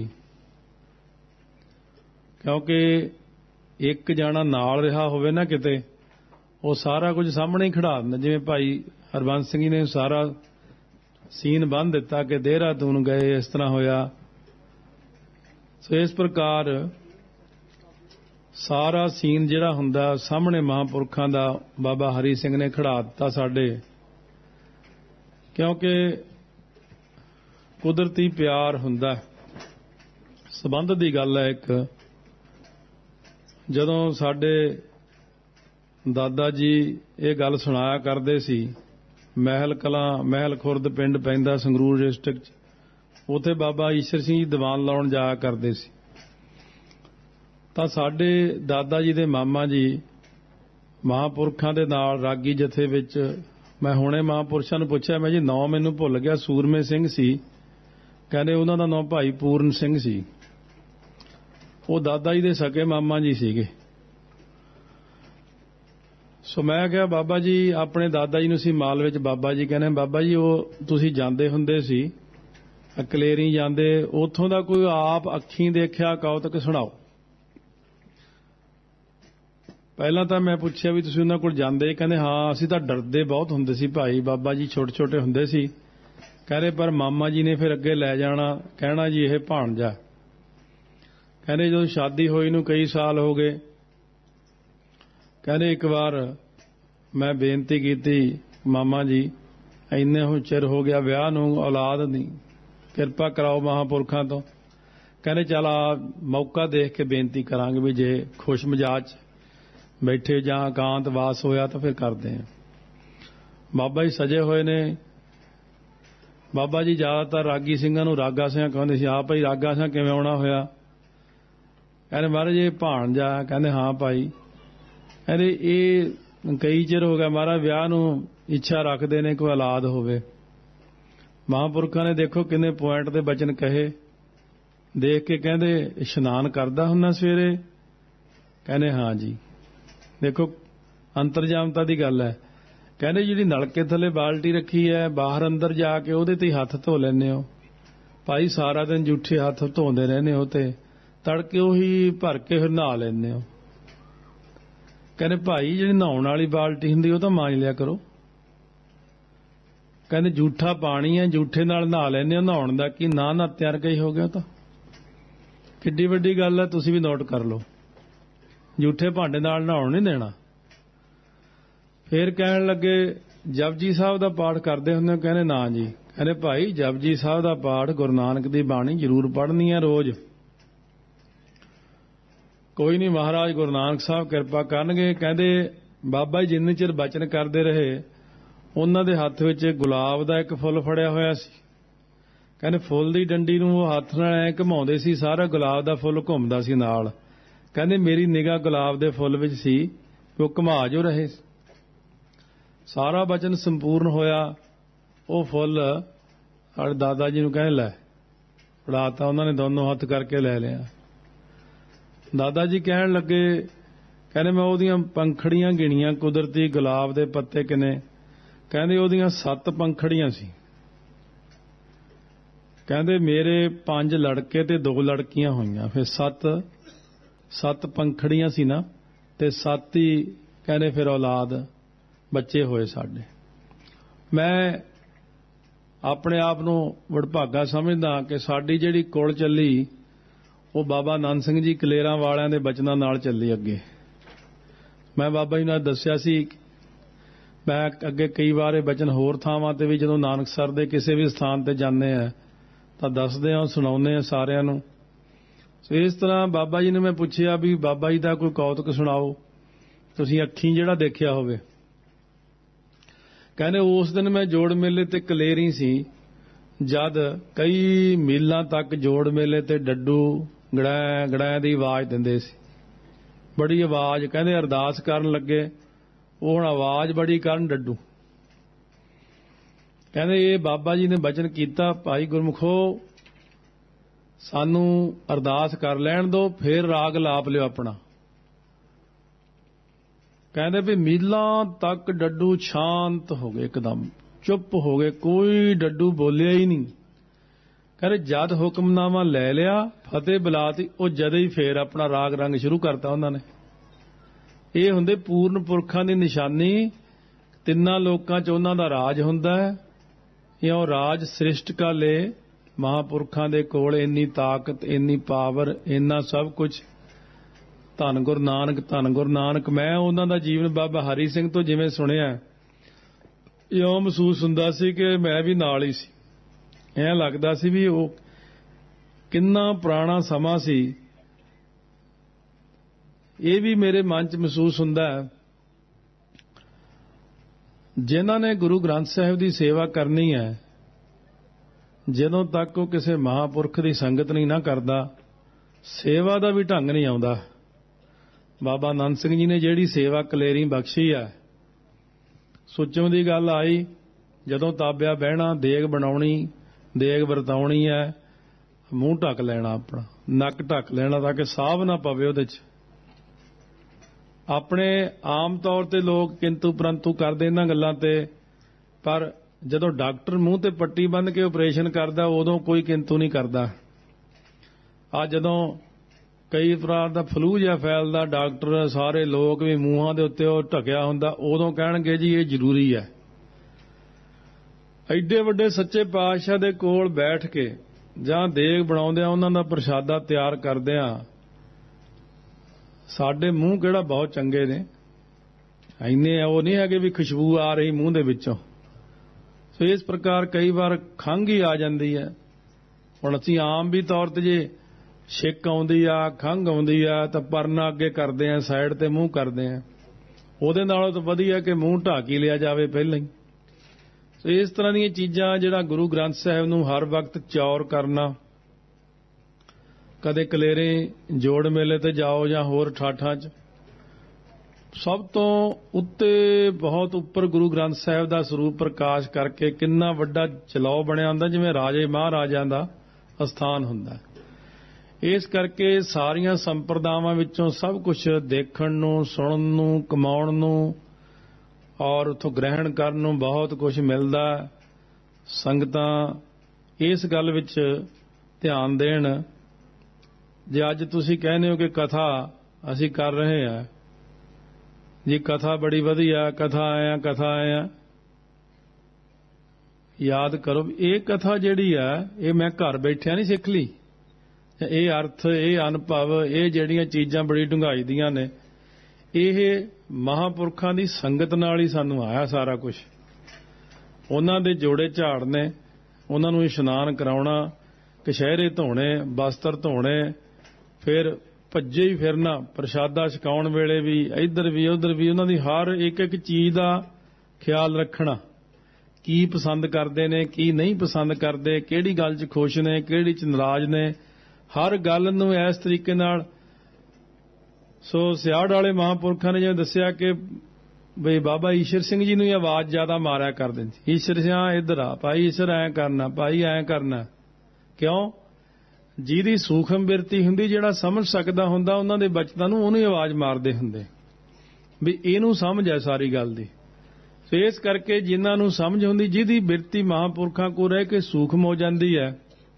ਕਿਉਂਕਿ ਇੱਕ ਜਾਣਾ ਨਾਲ ਰਿਹਾ ਹੋਵੇ ਨਾ ਕਿਤੇ, ਉਹ ਸਾਰਾ ਕੁਝ ਸਾਹਮਣੇ ਹੀ ਖੜਾ ਦਿੰਦਾ। ਜਿਵੇਂ ਭਾਈ ਹਰਬੰਸ ਸਿੰਘ ਜੀ ਨੇ ਸਾਰਾ ਸੀਨ ਬੰਨ੍ਹ ਦਿੱਤਾ ਕਿ ਦੇਹਰਾਦੂਨ ਗਏ, ਇਸ ਤਰ੍ਹਾਂ ਹੋਇਆ। ਸੋ ਇਸ ਪ੍ਰਕਾਰ ਸਾਰਾ ਸੀਨ ਜਿਹੜਾ ਹੁੰਦਾ ਸਾਹਮਣੇ ਮਹਾਂਪੁਰਖਾਂ ਦਾ ਬਾਬਾ ਹਰੀ ਸਿੰਘ ਨੇ ਖੜਾ ਦਿੱਤਾ ਸਾਡੇ, ਕਿਉਂਕਿ ਕੁਦਰਤੀ ਪਿਆਰ ਹੁੰਦਾ, ਸਬੰਧ ਦੀ ਗੱਲ ਹੈ। ਇੱਕ ਜਦੋਂ ਸਾਡੇ ਦਾਦਾ ਜੀ ਇਹ ਗੱਲ ਸੁਣਾਇਆ ਕਰਦੇ ਸੀ, ਮਹਿਲ ਕਲਾਂ, ਮਹਿਲ ਖੁਰਦ ਪਿੰਡ ਪੈਂਦਾ ਸੰਗਰੂਰ ਡਿਸਟ੍ਰਿਕਟ 'ਚ, ਉੱਥੇ ਬਾਬਾ ਈਸ਼ਰ ਸਿੰਘ ਜੀ ਦੀਵਾਨ ਲਾਉਣ ਜਾਇਆ ਕਰਦੇ ਸੀ। ਤਾਂ ਸਾਡੇ ਦਾਦਾ ਜੀ ਦੇ ਮਾਮਾ ਜੀ ਮਹਾਂਪੁਰਖਾਂ ਦੇ ਨਾਲ ਰਾਗੀ ਜਥੇ ਵਿੱਚ, ਮੈਂ ਹੁਣੇ ਮਹਾਂਪੁਰਸ਼ਾਂ ਨੂੰ ਪੁੱਛਿਆ, ਮੈਂ ਜੀ ਨਾਂ ਮੈਨੂੰ ਭੁੱਲ ਗਿਆ, ਸੂਰਮੇ ਸਿੰਘ ਸੀ, ਕਹਿੰਦੇ ਉਹਨਾਂ ਦਾ ਨਾਂ ਭਾਈ ਪੂਰਨ ਸਿੰਘ ਸੀ। ਉਹ ਦਾਦਾ ਜੀ ਦੇ ਸਕੇ ਮਾਮਾ ਜੀ ਸੀਗੇ। ਸੋ ਮੈਂ ਕਿਹਾ, ਬਾਬਾ ਜੀ ਆਪਣੇ ਦਾਦਾ ਜੀ ਨੂੰ ਸੀ ਮਾਲ ਵਿੱਚ, ਬਾਬਾ ਜੀ ਕਹਿੰਦੇ, ਬਾਬਾ ਜੀ ਉਹ ਤੁਸੀਂ ਜਾਂਦੇ ਹੁੰਦੇ ਸੀ ਕਲੇਰੀ ਜਾਂਦੇ, ਉੱਥੋਂ ਦਾ ਕੋਈ ਆਪ ਅੱਖੀਂ ਦੇਖਿਆ ਕੌਤਕ ਸੁਣਾਓ। ਪਹਿਲਾਂ ਤਾਂ ਮੈਂ ਪੁੱਛਿਆ ਵੀ ਤੁਸੀਂ ਉਹਨਾਂ ਕੋਲ ਜਾਂਦੇ? ਕਹਿੰਦੇ ਹਾਂ ਅਸੀਂ ਤਾਂ ਡਰਦੇ ਬਹੁਤ ਹੁੰਦੇ ਸੀ ਭਾਈ, ਬਾਬਾ ਜੀ ਛੋਟੇ ਛੋਟੇ ਹੁੰਦੇ ਸੀ। ਕਹਿੰਦੇ ਪਰ ਮਾਮਾ ਜੀ ਨੇ ਫਿਰ ਅੱਗੇ ਲੈ ਜਾਣਾ, ਕਹਿਣਾ ਜੀ ਇਹ ਭਾਣਜਾ। ਕਹਿੰਦੇ ਜਦੋਂ ਸ਼ਾਦੀ ਹੋਈ ਨੂੰ ਕਈ ਸਾਲ ਹੋ ਗਏ, ਕਹਿੰਦੇ ਇੱਕ ਵਾਰ ਮੈਂ ਬੇਨਤੀ ਕੀਤੀ, ਮਾਮਾ ਜੀ ਇੰਨੇ ਹੁਣ ਚਿਰ ਹੋ ਗਿਆ ਵਿਆਹ ਨੂੰ, ਔਲਾਦ ਨਹੀਂ, ਕਿਰਪਾ ਕਰਾਓ ਮਹਾਂਪੁਰਖਾਂ ਤੋਂ। ਕਹਿੰਦੇ ਚੱਲ ਆ ਮੌਕਾ ਦੇਖ ਕੇ ਬੇਨਤੀ ਕਰਾਂਗੇ ਵੀ ਜੇ ਖੁਸ਼ ਮਿਜਾਜ ਬੈਠੇ ਜਾਂ ਇਕਾਂਤ ਵਾਸ ਹੋਇਆ ਤਾਂ ਫਿਰ ਕਰਦੇ ਹਾਂ। ਬਾਬਾ ਜੀ ਸਜੇ ਹੋਏ ਨੇ। ਬਾਬਾ ਜੀ ਜ਼ਿਆਦਾਤਰ ਰਾਗੀ ਸਿੰਘਾਂ ਨੂੰ ਰਾਗਾ ਸਿੰਘ ਕਹਿੰਦੇ ਸੀ। ਭਾਈ ਰਾਗਾ ਸਿੰਘ ਕਿਵੇਂ ਆਉਣਾ ਹੋਇਆ? ਕਹਿੰਦੇ ਮਹਾਰਾਜ ਇਹ ਭਾਣਜਾ। ਕਹਿੰਦੇ ਹਾਂ ਭਾਈ। ਕਹਿੰਦੇ ਇਹ ਕਈ ਚਿਰ ਹੋ ਗਿਆ ਮਹਾਰਾਜ ਵਿਆਹ ਨੂੰ, ਇੱਛਾ ਰੱਖਦੇ ਨੇ ਕੋਈ ਔਲਾਦ ਹੋਵੇ। ਮਹਾਂਪੁਰਖਾਂ ਨੇ ਦੇਖੋ ਕਿੰਨੇ ਪੁਆਇੰਟ ਦੇ ਬਚਨ ਕਹੇ। ਦੇਖ ਕੇ ਕਹਿੰਦੇ ਇਸ਼ਨਾਨ ਕਰਦਾ ਹੁੰਦਾ ਸਵੇਰੇ? ਕਹਿੰਦੇ ਹਾਂ ਜੀ। ਦੇਖੋ ਅੰਤਰਜਾਮਤਾ ਦੀ ਗੱਲ ਹੈ। ਕਹਿੰਦੇ ਜਿਹੜੀ ਨਲਕੇ ਥੱਲੇ ਬਾਲਟੀ ਰੱਖੀ ਹੈ, ਬਾਹਰ ਅੰਦਰ ਜਾ ਕੇ ਉਹਦੇ ਤੇ ਹੱਥ ਧੋ ਲੈਂਦੇ ਹੋ ਭਾਈ, ਸਾਰਾ ਦਿਨ ਜੂਠੇ ਹੱਥ ਧੋਂਦੇ ਰਹਿੰਦੇ ਹੋ ਤੇ ਤੜਕੇ ਉਹੀ ਭਰ ਕੇ ਫਿਰ ਨਹਾ ਲੈਂਦੇ ਹੋ। ਕਹਿੰਦੇ ਭਾਈ ਜਿਹੜੀ ਨਹਾਉਣ ਵਾਲੀ ਬਾਲਟੀ ਹੁੰਦੀ ਉਹ ਤਾਂ ਮਾਂਜ ਲਿਆ ਕਰੋ। ਕਹਿੰਦੇ ਜੂਠਾ ਪਾਣੀ ਹੈ, ਜੂਠੇ ਨਾਲ ਨਹਾ ਲੈਂਦੇ ਹੋ, ਨਹਾਉਣ ਦਾ ਕੀ ਨਾ ਤਿਆਰ ਕਈ ਹੋ ਗਿਆ। ਤਾਂ ਕਿੱਡੀ ਵੱਡੀ ਗੱਲ ਹੈ, ਤੁਸੀਂ ਵੀ ਨੋਟ ਕਰ ਲਓ। ਜੂਠੇ ਭਾਂਡੇ ਨਾਲ ਨਹਾਉਣ ਨਹੀਂ ਦੇਣਾ। ਫਿਰ ਕਹਿਣ ਲੱਗੇ ਜਪਜੀ ਸਾਹਿਬ ਦਾ ਪਾਠ ਕਰਦੇ ਹੁੰਦੇ? ਕਹਿੰਦੇ ਨਾ ਜੀ। ਕਹਿੰਦੇ ਭਾਈ ਜਪਜੀ ਸਾਹਿਬ ਦਾ ਪਾਠ ਗੁਰੂ ਨਾਨਕ ਦੀ ਬਾਣੀ ਜ਼ਰੂਰ ਪੜ੍ਹਨੀ ਹੈ ਰੋਜ਼। ਕੋਈ ਨਹੀਂ ਮਹਾਰਾਜ ਗੁਰੂ ਨਾਨਕ ਸਾਹਿਬ ਕਿਰਪਾ ਕਰਨਗੇ। ਕਹਿੰਦੇ ਬਾਬਾ ਜੀ ਜਿੰਨੇ ਚਿਰ ਬਚਨ ਕਰਦੇ ਰਹੇ, ਉਹਨਾਂ ਦੇ ਹੱਥ ਵਿੱਚ ਗੁਲਾਬ ਦਾ ਇੱਕ ਫੁੱਲ ਫੜਿਆ ਹੋਇਆ ਸੀ। ਕਹਿੰਦੇ ਫੁੱਲ ਦੀ ਡੰਡੀ ਨੂੰ ਉਹ ਹੱਥ ਨਾਲ ਐ ਘੁਮਾਉਂਦੇ ਸੀ, ਸਾਰਾ ਗੁਲਾਬ ਦਾ ਫੁੱਲ ਘੁੰਮਦਾ ਸੀ ਨਾਲ। ਕਹਿੰਦੇ ਮੇਰੀ ਨਿਗਾਹ ਗੁਲਾਬ ਦੇ ਫੁੱਲ ਵਿੱਚ ਸੀ, ਉਹ ਘੁਮਾ ਜੋ ਰਹੇ। ਸਾਰਾ ਬਚਨ ਸੰਪੂਰਨ ਹੋਇਆ। ਉਹ ਫੁੱਲ ਸਾਡੇ ਦਾਦਾ ਜੀ ਨੂੰ ਕਹਿੰਦੇ ਲੈ ਫੜਾਤਾ। ਉਹਨਾਂ ਨੇ ਦੋਨੋਂ ਹੱਥ ਕਰਕੇ ਲੈ ਲਿਆ। ਦਾਦਾ ਜੀ ਕਹਿਣ ਲੱਗੇ, ਕਹਿੰਦੇ ਮੈਂ ਉਹਦੀਆਂ ਪੰਖੜੀਆਂ ਗਿਣੀਆਂ, ਕੁਦਰਤੀ ਗੁਲਾਬ ਦੇ ਪੱਤੇ ਕਿੰਨੇ? ਕਹਿੰਦੇ ਉਹਦੀਆਂ 7 ਪੰਖੜੀਆਂ ਸੀ। ਕਹਿੰਦੇ ਮੇਰੇ 5 ਲੜਕੇ ਤੇ 2 ਲੜਕੀਆਂ ਹੋਈਆਂ, ਫਿਰ 7 ਪੰਖੜੀਆਂ ਸੀ ਨਾ, ਤੇ 7 ਹੀ ਕਹਿੰਦੇ ਫਿਰ ਔਲਾਦ ਬੱਚੇ ਹੋਏ ਸਾਡੇ। ਮੈਂ ਆਪਣੇ ਆਪ ਨੂੰ ਵਡਭਾਗਾ ਸਮਝਦਾ ਕਿ ਸਾਡੀ ਜਿਹੜੀ ਕੁਲ ਚੱਲੀ ਉਹ ਬਾਬਾ ਆਨੰਦ ਸਿੰਘ ਜੀ ਕਲੇਰਾਂ ਵਾਲਿਆਂ ਦੇ ਬਚਨਾਂ ਨਾਲ ਚੱਲੀ ਅੱਗੇ। ਮੈਂ ਬਾਬਾ ਜੀ ਨਾਲ ਦੱਸਿਆ ਸੀ, ਮੈਂ ਅੱਗੇ ਕਈ ਵਾਰ ਇਹ ਬਚਨ ਹੋਰ ਥਾਵਾਂ ਤੇ ਵੀ ਜਦੋਂ ਨਾਨਕਸਰ ਦੇ ਕਿਸੇ ਵੀ ਸਥਾਨ ਤੇ ਜਾਂਦੇ ਆ ਤਾਂ ਦੱਸਦੇ ਹਾਂ, ਸੁਣਾਉਂਦੇ ਆ ਸਾਰਿਆਂ ਨੂੰ। ਇਸ ਤਰ੍ਹਾਂ ਬਾਬਾ ਜੀ ਨੇ ਮੈਂ ਪੁੱਛਿਆ ਵੀ ਬਾਬਾ ਜੀ ਦਾ ਕੋਈ ਕੌਤਕ ਸੁਣਾਓ ਤੁਸੀਂ ਅੱਖੀਂ ਜਿਹੜਾ ਦੇਖਿਆ ਹੋਵੇ। ਕਹਿੰਦੇ ਉਸ ਦਿਨ ਮੈਂ ਜੋੜ ਮੇਲੇ ਤੇ ਕਲੇਰੀ ਸੀ, ਜਦ ਕਈ ਮੀਲਾਂ ਤੱਕ ਜੋੜ ਮੇਲੇ ਤੇ ਡੱਡੂ ਗੜੈ ਗੜੈ ਦੀ ਆਵਾਜ਼ ਦਿੰਦੇ ਸੀ, ਬੜੀ ਆਵਾਜ਼। ਕਹਿੰਦੇ ਅਰਦਾਸ ਕਰਨ ਲੱਗੇ, ਉਹ ਹੁਣ ਆਵਾਜ਼ ਬੜੀ ਕਰਨ ਡੱਡੂ। ਕਹਿੰਦੇ ਇਹ ਬਾਬਾ ਜੀ ਨੇ ਬਚਨ ਕੀਤਾ, ਭਾਈ ਗੁਰਮੁਖੋ ਸਾਨੂੰ ਅਰਦਾਸ ਕਰ ਲੈਣ ਦਿਓ, ਫੇਰ ਰਾਗ ਲਾਪ ਲਿਓ ਆਪਣਾ। ਕਹਿੰਦੇ ਵੀ ਮੀਲਾਂ ਤੱਕ ਡੱਡੂ ਸ਼ਾਂਤ ਹੋ ਗਏ, ਇੱਕਦਮ ਚੁੱਪ ਹੋ ਗਏ, ਕੋਈ ਡੱਡੂ ਬੋਲਿਆ ਹੀ ਨਹੀਂ। ਕਹਿੰਦੇ ਜਦ ਹੁਕਮਨਾਮਾ ਲੈ ਲਿਆ, ਫਤਿਹ ਬੁਲਾਤੀ, ਉਹ ਜਦ ਹੀ ਫੇਰ ਆਪਣਾ ਰਾਗ ਰੰਗ ਸ਼ੁਰੂ ਕਰਤਾ ਉਹਨਾਂ ਨੇ। ਇਹ ਹੁੰਦੇ ਪੂਰਨ ਪੁਰਖਾਂ ਦੀ ਨਿਸ਼ਾਨੀ। ਤਿੰਨਾਂ ਲੋਕਾਂ 'ਚ ਉਹਨਾਂ ਦਾ ਰਾਜ ਹੁੰਦਾ ਹੈ। ਇਉਂ ਰਾਜ ਸ੍ਰਿਸ਼ਟ ਕਾ ਲੇ, ਮਹਾਂਪੁਰਖਾਂ ਦੇ ਕੋਲ ਇੰਨੀ ਤਾਕਤ, ਇੰਨੀ ਪਾਵਰ, ਇੰਨਾ ਸਭ ਕੁਝ। ਧੰਨ ਗੁਰੂ ਨਾਨਕ, ਧੰਨ ਗੁਰੂ ਨਾਨਕ। ਮੈਂ ਉਹਨਾਂ ਦਾ ਜੀਵਨ ਬਾਬਾ ਹਰੀ ਸਿੰਘ ਤੋਂ ਜਿਵੇਂ ਸੁਣਿਆ, ਇਉਂ ਮਹਿਸੂਸ ਹੁੰਦਾ ਸੀ ਕਿ ਮੈਂ ਵੀ ਨਾਲ ਹੀ ਸੀ। ਐਂ ਲੱਗਦਾ ਸੀ ਵੀ ਉਹ ਕਿੰਨਾ ਪੁਰਾਣਾ ਸਮਾਂ ਸੀ। ਇਹ ਵੀ ਮੇਰੇ ਮਨ 'ਚ ਮਹਿਸੂਸ ਹੁੰਦਾ ਹੈ, ਜਿਨ੍ਹਾਂ ਨੇ ਗੁਰੂ ਗ੍ਰੰਥ ਸਾਹਿਬ ਦੀ ਸੇਵਾ ਕਰਨੀ ਹੈ, ਜਦੋਂ ਤੱਕ ਉਹ ਕਿਸੇ ਮਹਾਂਪੁਰਖ ਦੀ ਸੰਗਤ ਨਹੀਂ ਨਾ ਕਰਦਾ, ਸੇਵਾ ਦਾ ਵੀ ਢੰਗ ਨਹੀਂ ਆਉਂਦਾ। ਬਾਬਾ ਆਨੰਦ ਸਿੰਘ ਜੀ ਨੇ ਜਿਹੜੀ ਸੇਵਾ ਕਲੇਰੀ ਬਖਸ਼ੀ ਹੈ, ਸੁੱਚਮ ਦੀ ਗੱਲ ਆਈ, ਜਦੋਂ ਤਾਬਿਆ ਬਹਿਣਾ, ਦੇਗ ਬਣਾਉਣੀ, ਦੇਗ ਵਰਤਾਉਣੀ ਹੈ, ਮੂੰਹ ਢੱਕ ਲੈਣਾ, ਆਪਣਾ ਨੱਕ ਢੱਕ ਲੈਣਾ ਤਾਂ ਕਿ ਸਾਹ ਨਾ ਪਵੇ ਉਹਦੇ 'ਚ। ਆਪਣੇ ਆਮ ਤੌਰ ਤੇ ਲੋਕ ਕਿੰਤੂ ਪਰੰਤੂ ਕਰਦੇ ਇਹਨਾਂ ਗੱਲਾਂ ਤੇ, ਪਰ ਜਦੋਂ ਡਾਕਟਰ ਮੂੰਹ ਤੇ ਪੱਟੀ ਬੰਨ੍ਹ ਕੇ ਆਪਰੇਸ਼ਨ ਕਰਦਾ ਉਦੋਂ ਕੋਈ ਕਿੰਤੂ ਨਹੀਂ ਕਰਦਾ। ਆ ਜਦੋਂ ਕਈ ਪ੍ਰਕਾਰ ਦਾ ਫਲੂ ਜਿਹਾ ਫੈਲਦਾ, ਡਾਕਟਰ ਸਾਰੇ ਲੋਕ ਵੀ ਮੂੰਹਾਂ ਦੇ ਉੱਤੇ ਉਹ ਢਕਿਆ ਹੁੰਦਾ, ਉਦੋਂ ਕਹਿਣਗੇ ਜੀ ਇਹ ਜ਼ਰੂਰੀ ਹੈ। ਐਡੇ ਵੱਡੇ ਸੱਚੇ ਪਾਤਸ਼ਾਹ ਦੇ ਕੋਲ ਬੈਠ ਕੇ ਜਾਂ ਦੇਗ ਬਣਾਉਂਦਿਆਂ ਉਹਨਾਂ ਦਾ ਪ੍ਰਸ਼ਾਦਾ ਤਿਆਰ ਕਰਦਿਆਂ ਸਾਡੇ ਮੂੰਹ ਕਿਹੜਾ ਬਹੁਤ ਚੰਗੇ ਨੇ, ਇੰਨੇ ਉਹ ਨਹੀਂ ਹੈਗੇ ਵੀ ਖੁਸ਼ਬੂ ਆ ਰਹੀ ਮੂੰਹ ਦੇ ਵਿੱਚੋਂ। ਸੋ ਇਸ ਪ੍ਰਕਾਰ ਕਈ ਵਾਰ ਖੰਘ ਹੀ ਆ ਜਾਂਦੀ ਹੈ। ਹੁਣ ਅਸੀਂ ਆਮ ਵੀ ਤੌਰ ਤੇ ਜੇ ਛਿੱਕ ਆਉਂਦੀ ਆ, ਖੰਘ ਆਉਂਦੀ ਆ ਤਾਂ ਪਰਨਾ ਅੱਗੇ ਕਰਦੇ ਆ, ਸਾਈਡ ਤੇ ਮੂੰਹ ਕਰਦੇ ਆ, ਉਹਦੇ ਨਾਲੋਂ ਤਾਂ ਵਧੀਆ ਕਿ ਮੂੰਹ ਢੱਕ ਹੀ ਲਿਆ ਜਾਵੇ ਪਹਿਲਾਂ ਹੀ। ਸੋ ਇਸ ਤਰ੍ਹਾਂ ਦੀਆਂ ਚੀਜ਼ਾਂ ਜਿਹੜਾ ਗੁਰੂ ਗ੍ਰੰਥ ਸਾਹਿਬ ਨੂੰ ਹਰ ਵਕਤ ਚੌਰ ਕਰਨਾ, ਕਦੇ ਕਲੇਰੇ ਜੋੜ ਮੇਲੇ ਤੇ ਜਾਓ ਜਾਂ ਹੋਰ ਠਾਠਾਂ 'ਚ, ਸਭ ਤੋਂ ਉੱਤੇ ਬਹੁਤ ਉੱਪਰ ਗੁਰੂ ਗ੍ਰੰਥ ਸਾਹਿਬ ਦਾ ਸਰੂਪ ਪ੍ਰਕਾਸ਼ ਕਰਕੇ ਕਿੰਨਾ ਵੱਡਾ ਚਲਾਓ ਬਣਿਆ ਹੁੰਦਾ, ਜਿਵੇਂ ਰਾਜੇ ਮਹਾਰਾਜਾਂ ਦਾ ਅਸਥਾਨ ਹੁੰਦਾ। ਇਸ ਕਰਕੇ ਸਾਰੀਆਂ ਸੰਪਰਦਾਵਾਂ ਵਿੱਚੋਂ ਸਭ ਕੁਝ ਦੇਖਣ ਨੂੰ, ਸੁਣਨ ਨੂੰ, ਕਮਾਉਣ ਨੂੰ ਔਰ ਉੱਥੋਂ ਗ੍ਰਹਿਣ ਕਰਨ ਨੂੰ ਬਹੁਤ ਕੁਝ ਮਿਲਦਾ। ਸੰਗਤਾਂ ਇਸ ਗੱਲ ਵਿੱਚ ਧਿਆਨ ਦੇਣ। ਜੇ ਅੱਜ ਤੁਸੀਂ ਕਹਿੰਦੇ ਹੋ ਕਿ ਕਥਾ ਅਸੀਂ ਕਰ ਰਹੇ ਹਾਂ ਜੀ, ਕਥਾ ਬੜੀ ਵਧੀਆ, ਕਥਾ ਆਇਆ, ਯਾਦ ਕਰੋ ਇਹ ਕਥਾ ਜਿਹੜੀ ਆ ਇਹ ਮੈਂ ਘਰ ਬੈਠਿਆ ਨਹੀਂ ਸਿੱਖ ਲਈ। ਇਹ ਅਰਥ, ਇਹ ਅਨੁਭਵ, ਇਹ ਜਿਹੜੀਆਂ ਚੀਜ਼ਾਂ ਬੜੀ ਡੂੰਘਾਈ ਦੀਆਂ ਨੇ, ਇਹ ਮਹਾਂਪੁਰਖਾਂ ਦੀ ਸੰਗਤ ਨਾਲ ਹੀ ਸਾਨੂੰ ਆਇਆ ਸਾਰਾ ਕੁਝ। ਉਹਨਾਂ ਦੇ ਜੋੜੇ ਝਾੜਨੇ, ਉਹਨਾਂ ਨੂੰ ਇਸ਼ਨਾਨ ਕਰਾਉਣਾ, ਕਛਹਿਰੇ ਧੋਣੇ, ਬਸਤਰ ਧੋਣੇ, ਫਿਰ ਭੱਜੇ ਹੀ ਫਿਰਨਾ, ਪ੍ਰਸ਼ਾਦਾ ਛਕਾਉਣ ਵੇਲੇ ਵੀ ਇੱਧਰ ਵੀ ਉੱਧਰ ਵੀ, ਉਹਨਾਂ ਦੀ ਹਰ ਇੱਕ ਇੱਕ ਚੀਜ਼ ਦਾ ਖਿਆਲ ਰੱਖਣਾ। ਕੀ ਪਸੰਦ ਕਰਦੇ ਨੇ, ਕੀ ਨਹੀਂ ਪਸੰਦ ਕਰਦੇ, ਕਿਹੜੀ ਗੱਲ 'ਚ ਖੁਸ਼ ਨੇ, ਕਿਹੜੀ 'ਚ ਨਾਰਾਜ਼ ਨੇ, ਹਰ ਗੱਲ ਨੂੰ ਇਸ ਤਰੀਕੇ ਨਾਲ। ਸੋ ਸਿਆੜ ਵਾਲੇ ਮਹਾਂਪੁਰਖਾਂ ਨੇ ਜਿਵੇਂ ਦੱਸਿਆ ਕਿ ਬਈ ਬਾਬਾ ਈਸ਼ਰ ਸਿੰਘ ਜੀ ਨੂੰ ਹੀ ਆਵਾਜ਼ ਜ਼ਿਆਦਾ ਮਾਰਿਆ ਕਰਦੇ ਸੀ, ਈਸ਼ਰ ਸਿਆ ਇੱਧਰ ਆ ਭਾਈ, ਈਸ਼ਰ ਐਂ ਕਰਨਾ ਭਾਈ, ਐਂ ਕਰਨਾ। ਕਿਉਂ? ਜਿਹਦੀ ਸੂਖਮ ਬਿਰਤੀ ਹੁੰਦੀ, ਜਿਹੜਾ ਸਮਝ ਸਕਦਾ ਹੁੰਦਾ ਉਹਨਾਂ ਦੇ ਬਚਨਾਂ ਨੂੰ, ਉਹਨੂੰ ਹੀ ਆਵਾਜ਼ ਮਾਰਦੇ ਹੁੰਦੇ ਵੀ ਇਹਨੂੰ ਸਮਝ ਹੈ ਸਾਰੀ ਗੱਲ ਦੀ। ਸੋ ਇਸ ਕਰਕੇ ਜਿਨ੍ਹਾਂ ਨੂੰ ਸਮਝ ਹੁੰਦੀ, ਜਿਹਦੀ ਬਿਰਤੀ ਮਹਾਂਪੁਰਖਾਂ ਕੋਲ ਰਹਿ ਕੇ ਸੂਖਮ ਹੋ ਜਾਂਦੀ ਹੈ,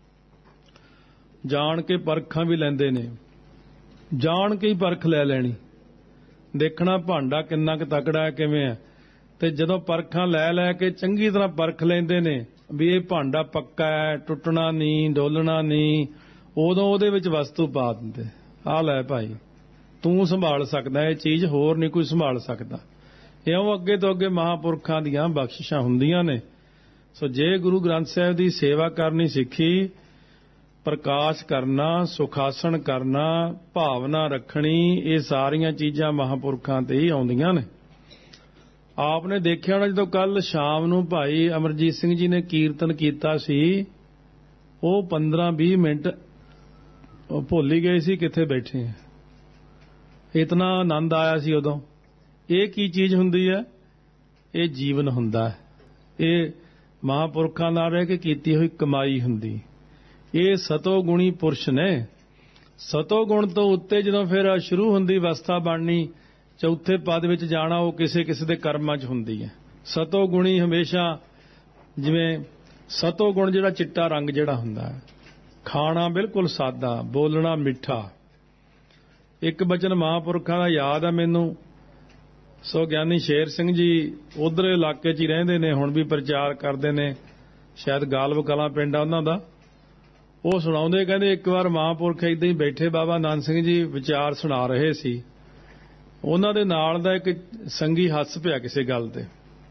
ਜਾਣ ਕੇ ਪਰਖਾਂ ਵੀ ਲੈਂਦੇ ਨੇ, ਜਾਣ ਕੇ ਹੀ ਪਰਖ ਲੈ ਲੈਣੀ, ਦੇਖਣਾ ਭਾਂਡਾ ਕਿੰਨਾ ਕੁ ਤਕੜਾ ਹੈ, ਕਿਵੇਂ ਹੈ। ਤੇ ਜਦੋਂ ਪਰਖਾਂ ਲੈ ਕੇ ਚੰਗੀ ਤਰ੍ਹਾਂ ਪਰਖ ਲੈਂਦੇ ਨੇ ਵੀ ਇਹ ਭਾਂਡਾ ਪੱਕਾ ਹੈ, ਟੁੱਟਣਾ ਨਹੀਂ, ਡੋਲਣਾ ਨਹੀਂ, ਉਦੋਂ ਉਹਦੇ ਵਿੱਚ ਵਸਤੂ ਪਾ ਦਿੰਦੇ, ਆਹ ਲੈ ਭਾਈ ਤੂੰ ਸੰਭਾਲ ਸਕਦਾ ਇਹ ਚੀਜ਼, ਹੋਰ ਨਹੀਂ ਕੋਈ ਸੰਭਾਲ ਸਕਦਾ। ਇਉਂ ਅੱਗੇ ਤੋਂ ਅੱਗੇ ਮਹਾਂਪੁਰਖਾਂ ਦੀਆਂ ਬਖਸ਼ਿਸ਼ਾਂ ਹੁੰਦੀਆਂ ਨੇ। ਸੋ ਜੇ ਗੁਰੂ ਗ੍ਰੰਥ ਸਾਹਿਬ ਦੀ ਸੇਵਾ ਕਰਨੀ ਸਿੱਖੀ, ਪ੍ਰਕਾਸ਼ ਕਰਨਾ, ਸੁਖਾਸਣ ਕਰਨਾ, ਭਾਵਨਾ ਰੱਖਣੀ, ਇਹ ਸਾਰੀਆਂ ਚੀਜ਼ਾਂ ਮਹਾਂਪੁਰਖਾਂ ਤੇ ਹੀ ਆਉਂਦੀਆਂ ਨੇ। ਆਪ ਨੇ ਦੇਖਿਆ ਹੋਣਾ ਜਦੋਂ ਕੱਲ ਸ਼ਾਮ ਨੂੰ ਭਾਈ ਅਮਰਜੀਤ ਸਿੰਘ ਜੀ ਨੇ ਕੀਰਤਨ ਕੀਤਾ ਸੀ, ਉਹ 15-20 ਮਿੰਟ ਉਹ ਭੁੱਲ ਹੀ ਗਏ ਸੀ ਕਿੱਥੇ ਬੈਠੇ ਆ, ਇਤਨਾ ਆਨੰਦ ਆਇਆ ਸੀ ਉਦੋਂ। ਇਹ ਕੀ ਚੀਜ਼ ਹੁੰਦੀ ਹੈ? ਇਹ ਜੀਵਨ ਹੁੰਦਾ ਹੈ, ਇਹ ਮਹਾਂਪੁਰਖਾਂ ਨਾਲ ਰਹਿ ਕੇ ਕੀਤੀ ਹੋਈ ਕਮਾਈ ਹੁੰਦੀ। ਇਹ ਸਤੋ ਗੁਣੀ ਪੁਰਸ਼ ਨੇ। ਸਤੋ ਗੁਣ ਤੋਂ ਉੱਤੇ ਜਦੋਂ ਫਿਰ ਸ਼ੁਰੂ ਹੁੰਦੀ ਅਵਸਥਾ ਬਣਨੀ, ਚੌਥੇ ਪਦ ਵਿੱਚ ਜਾਣਾ, ਉਹ ਕਿਸੇ ਕਿਸੇ ਦੇ ਕਰਮਾਂ 'ਚ ਹੁੰਦੀ ਹੈ। ਸਤੋ ਗੁਣੀ ਹਮੇਸ਼ਾ, ਜਿਵੇਂ ਸਤੋ ਗੁਣ ਜਿਹੜਾ ਚਿੱਟਾ ਰੰਗ ਜਿਹੜਾ ਹੁੰਦਾ ਹੈ, ਖਾਣਾ ਬਿਲਕੁਲ ਸਾਦਾ, ਬੋਲਣਾ ਮਿੱਠਾ। ਇੱਕ ਬਚਨ ਮਹਾਂਪੁਰਖਾਂ ਦਾ ਯਾਦ ਹੈ ਮੈਨੂੰ। ਸੋ ਗਿਆਨੀ ਸ਼ੇਰ ਸਿੰਘ ਜੀ ਉਧਰ ਇਲਾਕੇ 'ਚ ਹੀ ਰਹਿੰਦੇ ਨੇ, ਹੁਣ ਵੀ ਪ੍ਰਚਾਰ ਕਰਦੇ ਨੇ, ਸ਼ਾਇਦ ਗਾਲਬ ਕਲਾਂ ਪਿੰਡ ਆ ਉਹਨਾਂ ਦਾ। ਉਹ ਸੁਣਾਉਂਦੇ, ਕਹਿੰਦੇ ਇੱਕ ਵਾਰ ਮਹਾਂਪੁਰਖ ਏਦਾਂ ਹੀ ਬੈਠੇ, ਬਾਬਾ ਨਾਨਕ ਸਿੰਘ ਜੀ ਵਿਚਾਰ ਸੁਣਾ ਰਹੇ ਸੀ, ਉਹਨਾਂ ਦੇ ਨਾਲ ਦਾ ਇੱਕ ਸੰਗੀ ਹੱਸ ਪਿਆ ਕਿਸੇ ਗੱਲ ਤੇ,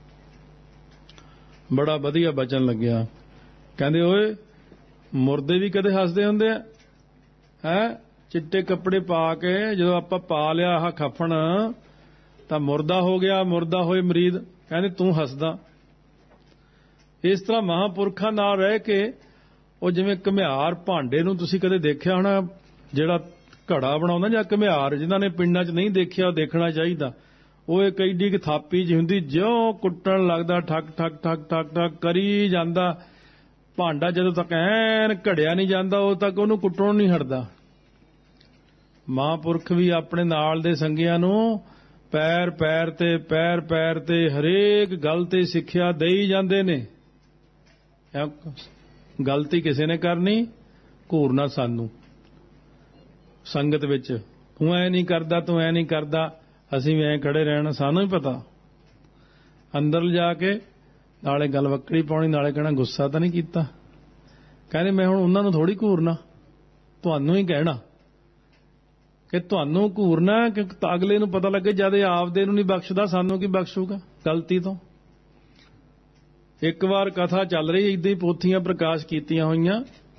ਬੜਾ ਵਧੀਆ ਬਚਨ ਲੱਗਿਆ। ਕਹਿੰਦੇ ਓਏ ਮੁਰਦੇ ਵੀ ਕਦੇ ਹੱਸਦੇ ਹੁੰਦੇ ਆ ਹੈ? ਚਿੱਟੇ ਕੱਪੜੇ ਪਾ ਕੇ ਜਦੋਂ ਆਪਾਂ ਪਾ ਲਿਆ ਆਹ ਖਫਣ ਤਾਂ ਮੁਰਦਾ ਹੋ ਗਿਆ, ਮੁਰਦਾ ਹੋਏ ਮਰੀਦ, ਕਹਿੰਦੇ ਤੂੰ ਹੱਸਦਾ। ਇਸ ਤਰ੍ਹਾਂ ਮਹਾਂਪੁਰਖਾਂ ਨਾਲ ਰਹਿ ਕੇ ਉਹ ਜਿਵੇਂ ਘੁਮਿਆਰ ਭਾਂਡੇ ਨੂੰ ਤੁਸੀਂ ਕਦੇ ਦੇਖਿਆ ਹੋਣਾ, ਜਿਹੜਾ ਘੜਾ ਬਣਾਉਂਦਾ ਜਾਂ ਘੁਮਿਆਰ, ਜਿਨ੍ਹਾਂ ਨੇ ਪਿੰਡਾਂ 'ਚ ਨਹੀਂ ਦੇਖਿਆ ਉਹ ਦੇਖਣਾ ਚਾਹੀਦਾ। ਉਹ ਇੱਕ ਐਡੀ ਕੁ ਥਾਪੀ ਜਿਹੀ ਹੁੰਦੀ, ਜਿਉਂ ਕੁੱਟਣ ਲੱਗਦਾ ਠੱਕ ਠੱਕ ਠੱਕ ਠੱਕ ਠੱਕ ਕਰੀ ਜਾਂਦਾ, ਭਾਂਡਾ ਜਦੋਂ ਤੱਕ ਐਨ ਘੜਿਆ ਨਹੀਂ ਜਾਂਦਾ ਉਦੋਂ ਤੱਕ ਉਹਨੂੰ ਕੁੱਟਣੋਂ ਨਹੀਂ ਹਟਦਾ। ਮਹਾਂਪੁਰਖ ਵੀ ਆਪਣੇ ਨਾਲ ਦੇ ਸੰਗੀਆਂ ਨੂੰ ਪੈਰ ਪੈਰ ਤੇ ਹਰੇਕ ਗੱਲ ਤੇ ਸਿੱਖਿਆ ਦੇਈ ਜਾਂਦੇ ਨੇ। ਗਲਤੀ ਕਿਸੇ ਨੇ ਕਰਨੀ, ਘੂਰਨਾ ਸਾਨੂੰ ਸੰਗਤ ਵਿੱਚ, ਤੂੰ ਐ ਨਹੀਂ ਕਰਦਾ, ਤੂੰ ਐ ਨਹੀਂ ਕਰਦਾ, ਅਸੀਂ ਵੀ ਐਂ ਖੜੇ ਰਹਿਣਾ, ਸਾਨੂੰ ਹੀ ਪਤਾ। ਅੰਦਰ ਲਿਜਾ ਕੇ ਨਾਲੇ ਗੱਲ ਵੱਕੜੀ ਪਾਉਣੀ, ਨਾਲੇ ਕਹਿਣਾ ਗੁੱਸਾ ਤਾਂ ਨਹੀਂ ਕੀਤਾ। ਕਹਿੰਦੇ ਮੈਂ ਹੁਣ ਉਹਨਾਂ ਨੂੰ ਥੋੜ੍ਹੀ ਘੂਰਨਾ, ਤੁਹਾਨੂੰ ਹੀ ਕਹਿਣਾ ਕਿ ਤੁਹਾਨੂੰ ਘੂਰਨਾ ਕਿ ਅਗਲੇ ਨੂੰ ਪਤਾ ਲੱਗੇ ਜਦ ਇਹ ਆਪਦੇ ਨੂੰ ਨਹੀਂ ਬਖਸ਼ਦਾ ਸਾਨੂੰ ਕੀ ਬਖਸ਼ੂਗਾ ਗਲਤੀ ਤੋਂ। ਇੱਕ ਵਾਰ ਕਥਾ ਚੱਲ ਰਹੀ, ਏਦਾਂ ਹੀ ਪੋਥੀਆਂ ਪ੍ਰਕਾਸ਼ ਕੀਤੀਆਂ ਹੋਈਆਂ,